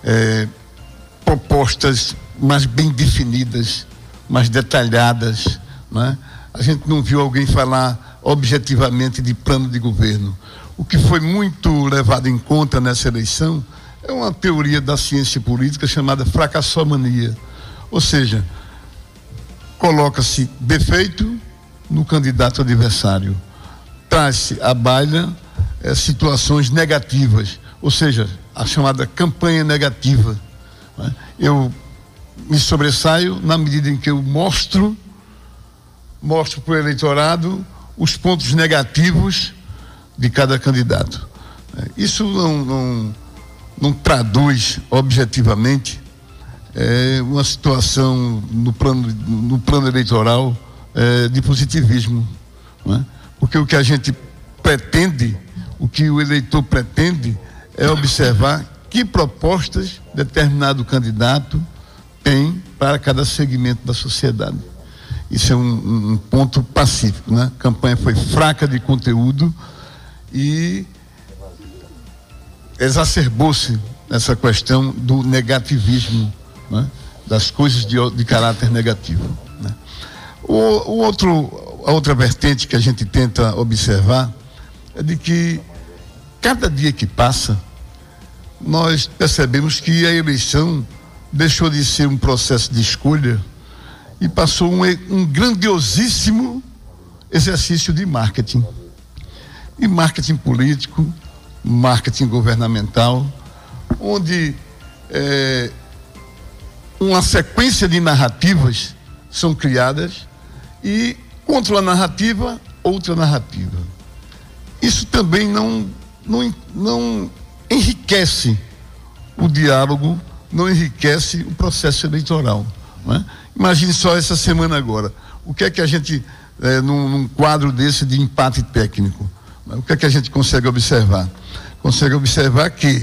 propostas mais bem definidas, mais detalhadas, né? A gente não viu alguém falar objetivamente de plano de governo. O que foi muito levado em conta nessa eleição é uma teoria da ciência política chamada fracassomania, ou seja, coloca-se defeito no candidato adversário, traz-se à baila situações negativas, ou seja, a chamada campanha negativa, né? Eu me sobressaio na medida em que eu mostro para o eleitorado os pontos negativos de cada candidato. Isso não traduz objetivamente uma situação no plano eleitoral de positivismo, né? Porque o que a gente pretende, o que o eleitor pretende é observar que propostas determinado candidato tem para cada segmento da sociedade. Isso é um ponto pacífico, né? A campanha foi fraca de conteúdo e exacerbou-se essa questão do negativismo, né? Das coisas de caráter negativo, né? A outra vertente que a gente tenta observar é de que cada dia que passa nós percebemos que a eleição deixou de ser um processo de escolha e passou um grandiosíssimo exercício de marketing. E marketing político, marketing governamental, onde uma sequência de narrativas são criadas e contra uma narrativa, outra narrativa. Isso também não enriquece o diálogo, não enriquece o processo eleitoral, né? Imagine só essa semana agora, o que é que a gente, num quadro desse de empate técnico, né? O que é que a gente consegue observar? Consegue observar que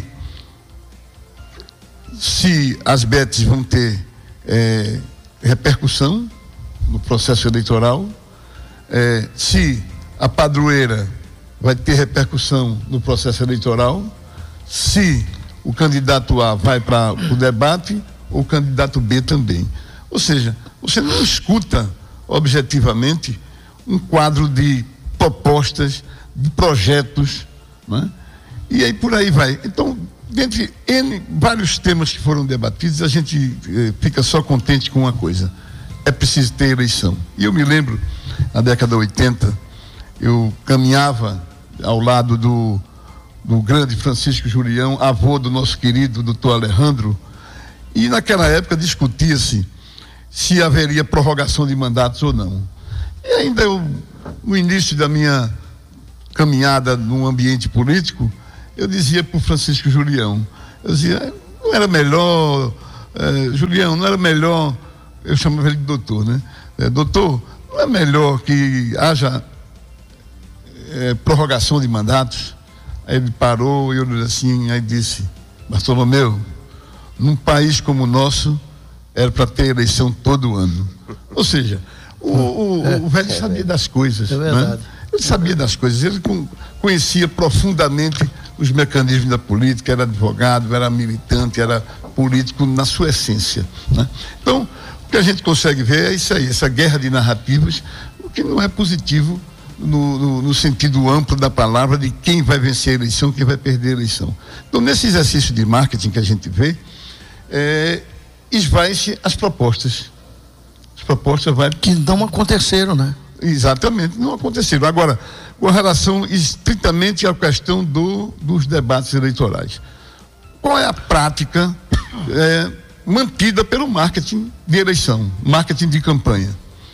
se as bets vão ter repercussão no processo eleitoral, se a padroeira vai ter repercussão no processo eleitoral, se o candidato A vai para o debate ou o candidato B também. Ou seja, você não escuta objetivamente um quadro de propostas, de projetos, né? E aí por aí vai. Então, dentre vários temas que foram debatidos, a gente fica só contente com uma coisa: é preciso ter eleição. E eu me lembro, na década de 80, eu caminhava ao lado do grande Francisco Julião, avô do nosso querido doutor Alejandro, e naquela época discutia-se se haveria prorrogação de mandatos ou não. E ainda no início da minha caminhada no ambiente político, eu dizia para o Francisco Julião, eu dizia, não era melhor, Julião, não era melhor, eu chamava ele de doutor, né? Doutor, não é melhor que haja prorrogação de mandatos? Aí ele parou e eu assim, aí disse, Bartolomeu, num país como o nosso, era para ter eleição todo ano. Ou seja, o velho sabia das coisas. É verdade. Né? Ele sabia das coisas, ele conhecia profundamente os mecanismos da política, era advogado, era militante, era político na sua essência. Né? Então, o que a gente consegue ver é isso aí, essa guerra de narrativas, o que não é positivo no sentido amplo da palavra de quem vai vencer a eleição, quem vai perder a eleição. Então, nesse exercício de marketing que a gente vê, esvai-se as propostas. As propostas que não aconteceram, né? Exatamente, não aconteceram. Agora, com relação estritamente à questão dos debates eleitorais, qual é a prática mantida pelo marketing de eleição, marketing de campanha?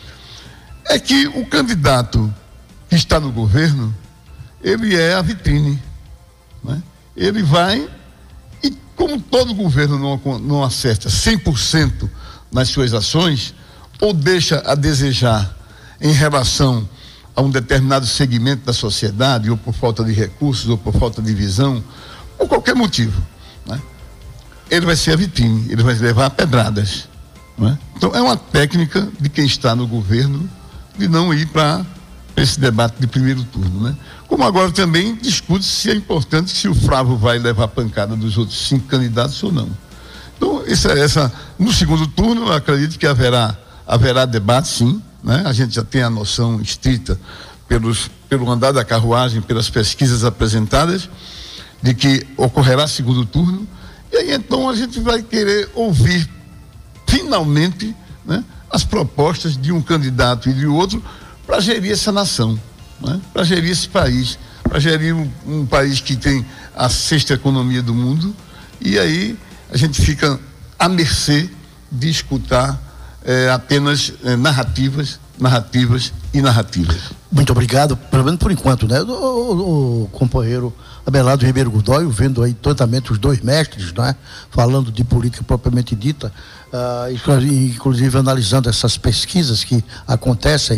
É que o candidato que está no governo, ele é a vitrine, né? Ele vai, e como todo governo não acerta 100% nas suas ações, ou deixa a desejar em relação a um determinado segmento da sociedade, ou por falta de recursos, ou por falta de visão, ou qualquer motivo, né? Ele vai ser a vitrine, ele vai levar pedradas, né? Então é uma técnica de quem está no governo de não ir para esse debate de primeiro turno, né? Como agora também discute se é importante se o Flávio vai levar pancada dos outros 5 candidatos ou não. Então, no segundo turno, eu acredito que haverá debate, sim, né? A gente já tem a noção estrita pelo andar da carruagem, pelas pesquisas apresentadas, de que ocorrerá segundo turno, e aí então a gente vai querer ouvir finalmente, né, as propostas de um candidato e de outro para gerir essa nação, né? Para gerir esse país, para gerir um país que tem a 6ª economia do mundo, e aí a gente fica à mercê de escutar apenas narrativas e narrativas. Muito obrigado, pelo menos por enquanto, né? O companheiro Abelardo Ribeiro Godoy, vendo aí totalmente os dois mestres, né? Falando de política propriamente dita, inclusive analisando essas pesquisas que acontecem,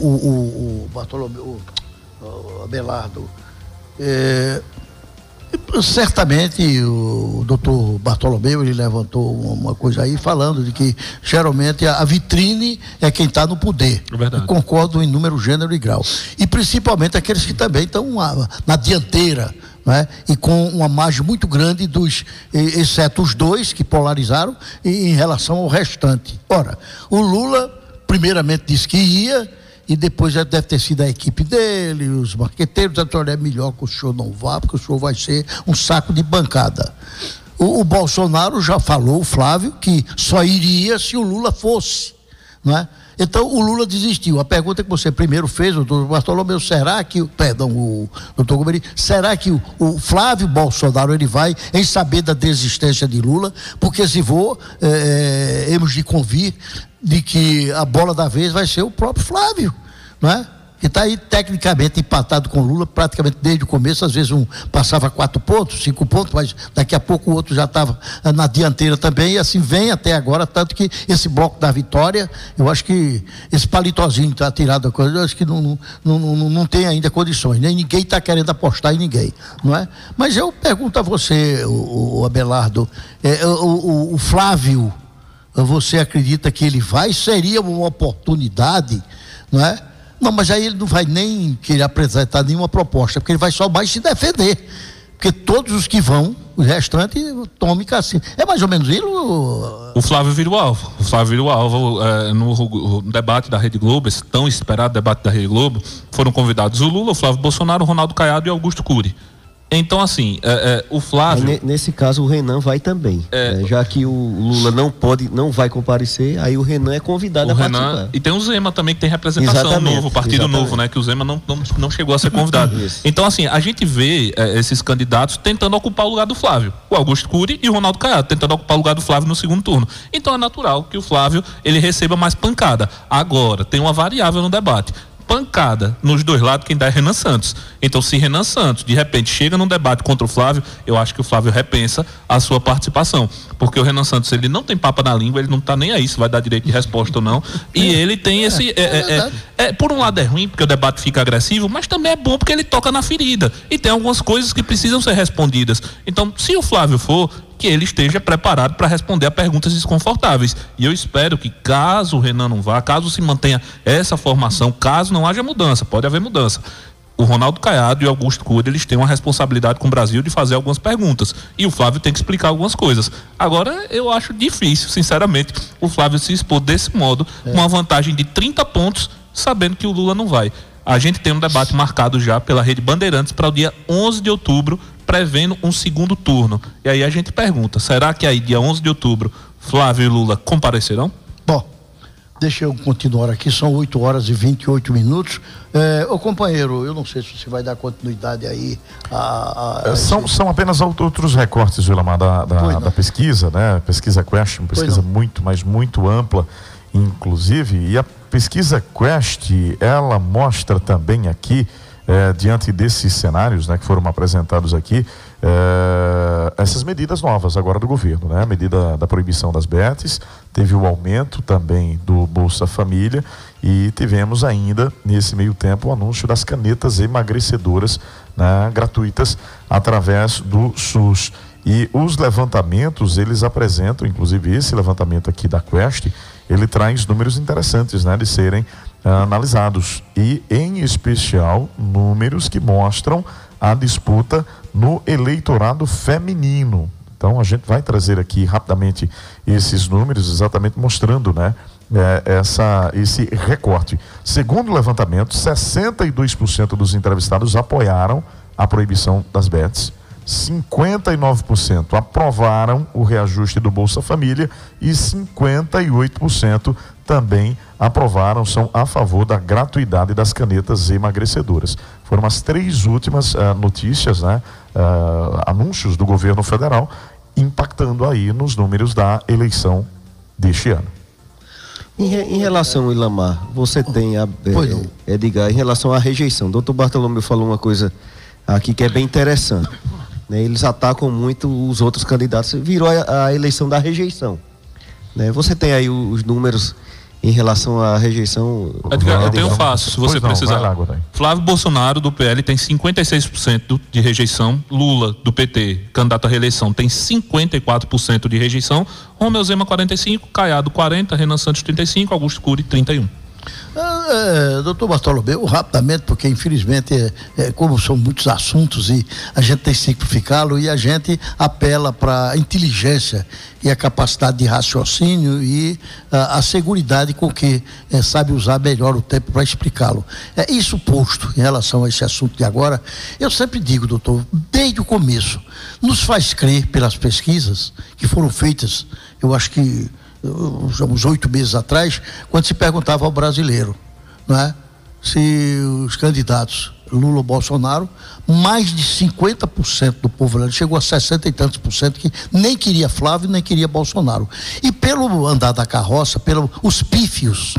o Bartolomeu, o Abelardo, certamente o doutor Bartolomeu, ele levantou uma coisa aí falando de que geralmente a vitrine é quem está no poder. É verdade. Eu concordo em número, gênero e grau. E principalmente aqueles que também estão na dianteira, né? E com uma margem muito grande exceto os dois que polarizaram em relação ao restante. Ora, o Lula primeiramente disse que ia, e depois já deve ter sido a equipe dele, os marqueteiros, é melhor que o senhor não vá, porque o senhor vai ser um saco de bancada. O Bolsonaro já falou, o Flávio, que só iria se o Lula fosse, não é? Então o Lula desistiu. A pergunta que você primeiro fez, o doutor Bartolomeu, o doutor Gomeri, será que o Flávio Bolsonaro ele vai em saber da desistência de Lula? Porque se hemos de convir de que a bola da vez vai ser o próprio Flávio, não é? Que está aí tecnicamente empatado com Lula praticamente desde o começo. Às vezes um passava 4 pontos, 5 pontos, mas daqui a pouco o outro já estava na dianteira também, e assim vem até agora, tanto que esse bloco da vitória, eu acho que esse palitozinho está tirado da coisa, eu acho que não tem ainda condições, nem ninguém está querendo apostar em ninguém, não é? Mas eu pergunto a você, o Abelardo, o Flávio, você acredita que ele seria uma oportunidade, não é? Não, mas aí ele não vai nem querer apresentar nenhuma proposta, porque ele vai só mais se defender. Porque todos os que vão, o restante, tome cacete. É mais ou menos isso? O Flávio vira o alvo. O Flávio vira o alvo. No debate da Rede Globo, esse tão esperado debate da Rede Globo, foram convidados o Lula, o Flávio Bolsonaro, o Ronaldo Caiado e Augusto Cury. Então, assim, o Flávio... Nesse caso, o Renan vai também. Já que o Lula não vai comparecer, aí o Renan é convidado a participar. E tem o Zema também, que tem representação novo, partido novo, né? Que o Zema não chegou a ser convidado. Então, assim, a gente vê esses candidatos tentando ocupar o lugar do Flávio. O Augusto Cury e o Ronaldo Caiado tentando ocupar o lugar do Flávio no segundo turno. Então, é natural que o Flávio, ele receba mais pancada. Agora, tem uma variável no debate. Pancada nos dois lados, quem dá é Renan Santos. Então, se Renan Santos de repente chega num debate contra o Flávio, eu acho que o Flávio repensa a sua participação, porque o Renan Santos, ele não tem papa na língua, ele não tá nem aí se vai dar direito de resposta ou não, e ele tem esse por um lado é ruim porque o debate fica agressivo, mas também é bom porque ele toca na ferida e tem algumas coisas que precisam ser respondidas. Então, se o Flávio for, que ele esteja preparado para responder a perguntas desconfortáveis. E eu espero que, caso o Renan não vá, caso se mantenha essa formação, caso não haja mudança, pode haver mudança, o Ronaldo Caiado e o Augusto Cury, eles têm uma responsabilidade com o Brasil de fazer algumas perguntas. E o Flávio tem que explicar algumas coisas. Agora, eu acho difícil, sinceramente, o Flávio se expor desse modo, com uma vantagem de 30 pontos, sabendo que o Lula não vai. A gente tem um debate marcado já pela Rede Bandeirantes para o dia 11 de outubro, prevendo um segundo turno. E aí a gente pergunta, será que aí dia 11 de outubro Flávio e Lula comparecerão? Bom, deixa eu continuar aqui, são 8 horas e 28 minutos. Ô companheiro, eu não sei se você vai dar continuidade aí São apenas outros recortes, Vilamar, da pesquisa, né? Pesquisa Quest, uma pesquisa muito, mas muito ampla, inclusive, e a pesquisa Quest, ela mostra também aqui, diante desses cenários, né, que foram apresentados aqui, essas medidas novas agora do governo, né? A medida da proibição das bets, teve o aumento também do Bolsa Família e tivemos ainda, nesse meio tempo, o anúncio das canetas emagrecedoras, né, gratuitas através do SUS. E os levantamentos, eles apresentam, inclusive esse levantamento aqui da Quest, ele traz números interessantes, né, de serem analisados, e em especial números que mostram a disputa no eleitorado feminino. Então a gente vai trazer aqui rapidamente esses números, exatamente mostrando, né, esse recorte. Segundo o levantamento, 62% dos entrevistados apoiaram a proibição das bets, 59% aprovaram o reajuste do Bolsa Família e 58% também aprovaram, são a favor da gratuidade das canetas emagrecedoras. Foram as 3 últimas notícias, né, anúncios do governo federal, impactando aí nos números da eleição deste ano. Em relação, Ilamar, você tem, Edgar, em relação à rejeição, doutor Bartolomeu falou uma coisa aqui que é bem interessante, né? Eles atacam muito os outros candidatos, virou a eleição da rejeição, né? Você tem aí os números em relação à rejeição? Edgar, eu tenho fácil, se você precisar. Flávio Bolsonaro, do PL, tem 56% de rejeição. Lula, do PT, candidato à reeleição, tem 54% de rejeição. Romeu Zema, 45%, Caiado, 40%, Renan Santos, 35%, Augusto Cury, 31%. Doutor Bartolomeu, rapidamente, porque infelizmente como são muitos assuntos e a gente tem que simplificá-lo, e a gente apela para a inteligência e a capacidade de raciocínio e a seguridade com que sabe usar melhor o tempo para explicá-lo. Isso posto em relação a esse assunto de agora, eu sempre digo, doutor, desde o começo, nos faz crer pelas pesquisas que foram feitas, eu acho que uns 8 meses atrás, quando se perguntava ao brasileiro, não é, se os candidatos Lula ou Bolsonaro, mais de 50% do povo brasileiro, chegou a 60 e tantos por cento, que nem queria Flávio, nem queria Bolsonaro. E pelo andar da carroça, os pífios,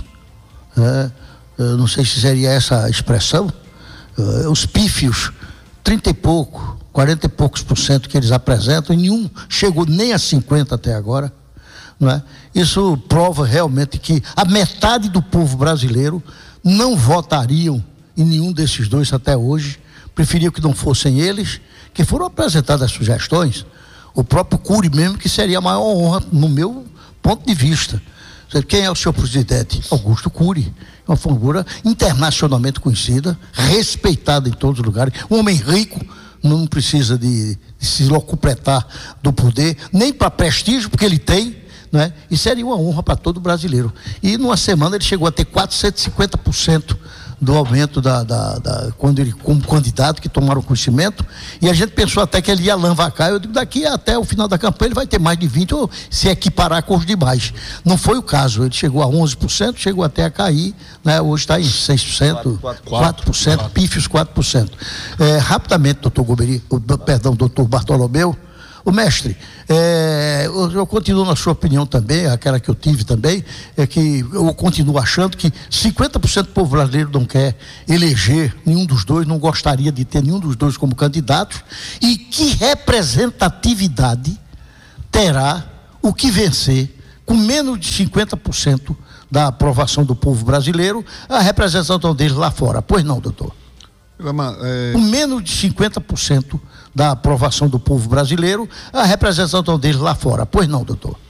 não sei se seria essa a expressão, os pífios, 30 e pouco, 40 e poucos por cento que eles apresentam, e nenhum chegou nem a 50 até agora. Não é? Isso prova realmente que a metade do povo brasileiro não votariam em nenhum desses dois até hoje, preferiam que não fossem eles, que foram apresentadas as sugestões, o próprio Cury mesmo, que seria a maior honra, no meu ponto de vista. Quem é o seu presidente? Augusto Cury, uma figura internacionalmente conhecida, respeitada em todos os lugares, um homem rico, não precisa de se locupletar do poder, nem para prestígio, porque ele tem, né? E seria uma honra para todo brasileiro. E numa semana ele chegou a ter 450% do aumento quando ele, como candidato, que tomaram conhecimento, e a gente pensou até que ele ia alanvacar. Eu digo, daqui até o final da campanha ele vai ter mais de 20%, ou se equiparar com os demais. Não foi o caso, ele chegou a 11%, chegou até a cair, né? Hoje está em 6%, 4%, pífios 4%. Rapidamente, doutor Bartolomeu, o mestre, eu continuo na sua opinião também, aquela que eu tive também, é que eu continuo achando que 50% do povo brasileiro não quer eleger nenhum dos dois, não gostaria de ter nenhum dos dois como candidatos, e que representatividade terá o que vencer com menos de 50% da aprovação do povo brasileiro, a representação deles lá fora. Pois não, doutor? Com menos de 50% da aprovação do povo brasileiro, a representação deles lá fora. Pois não, doutor?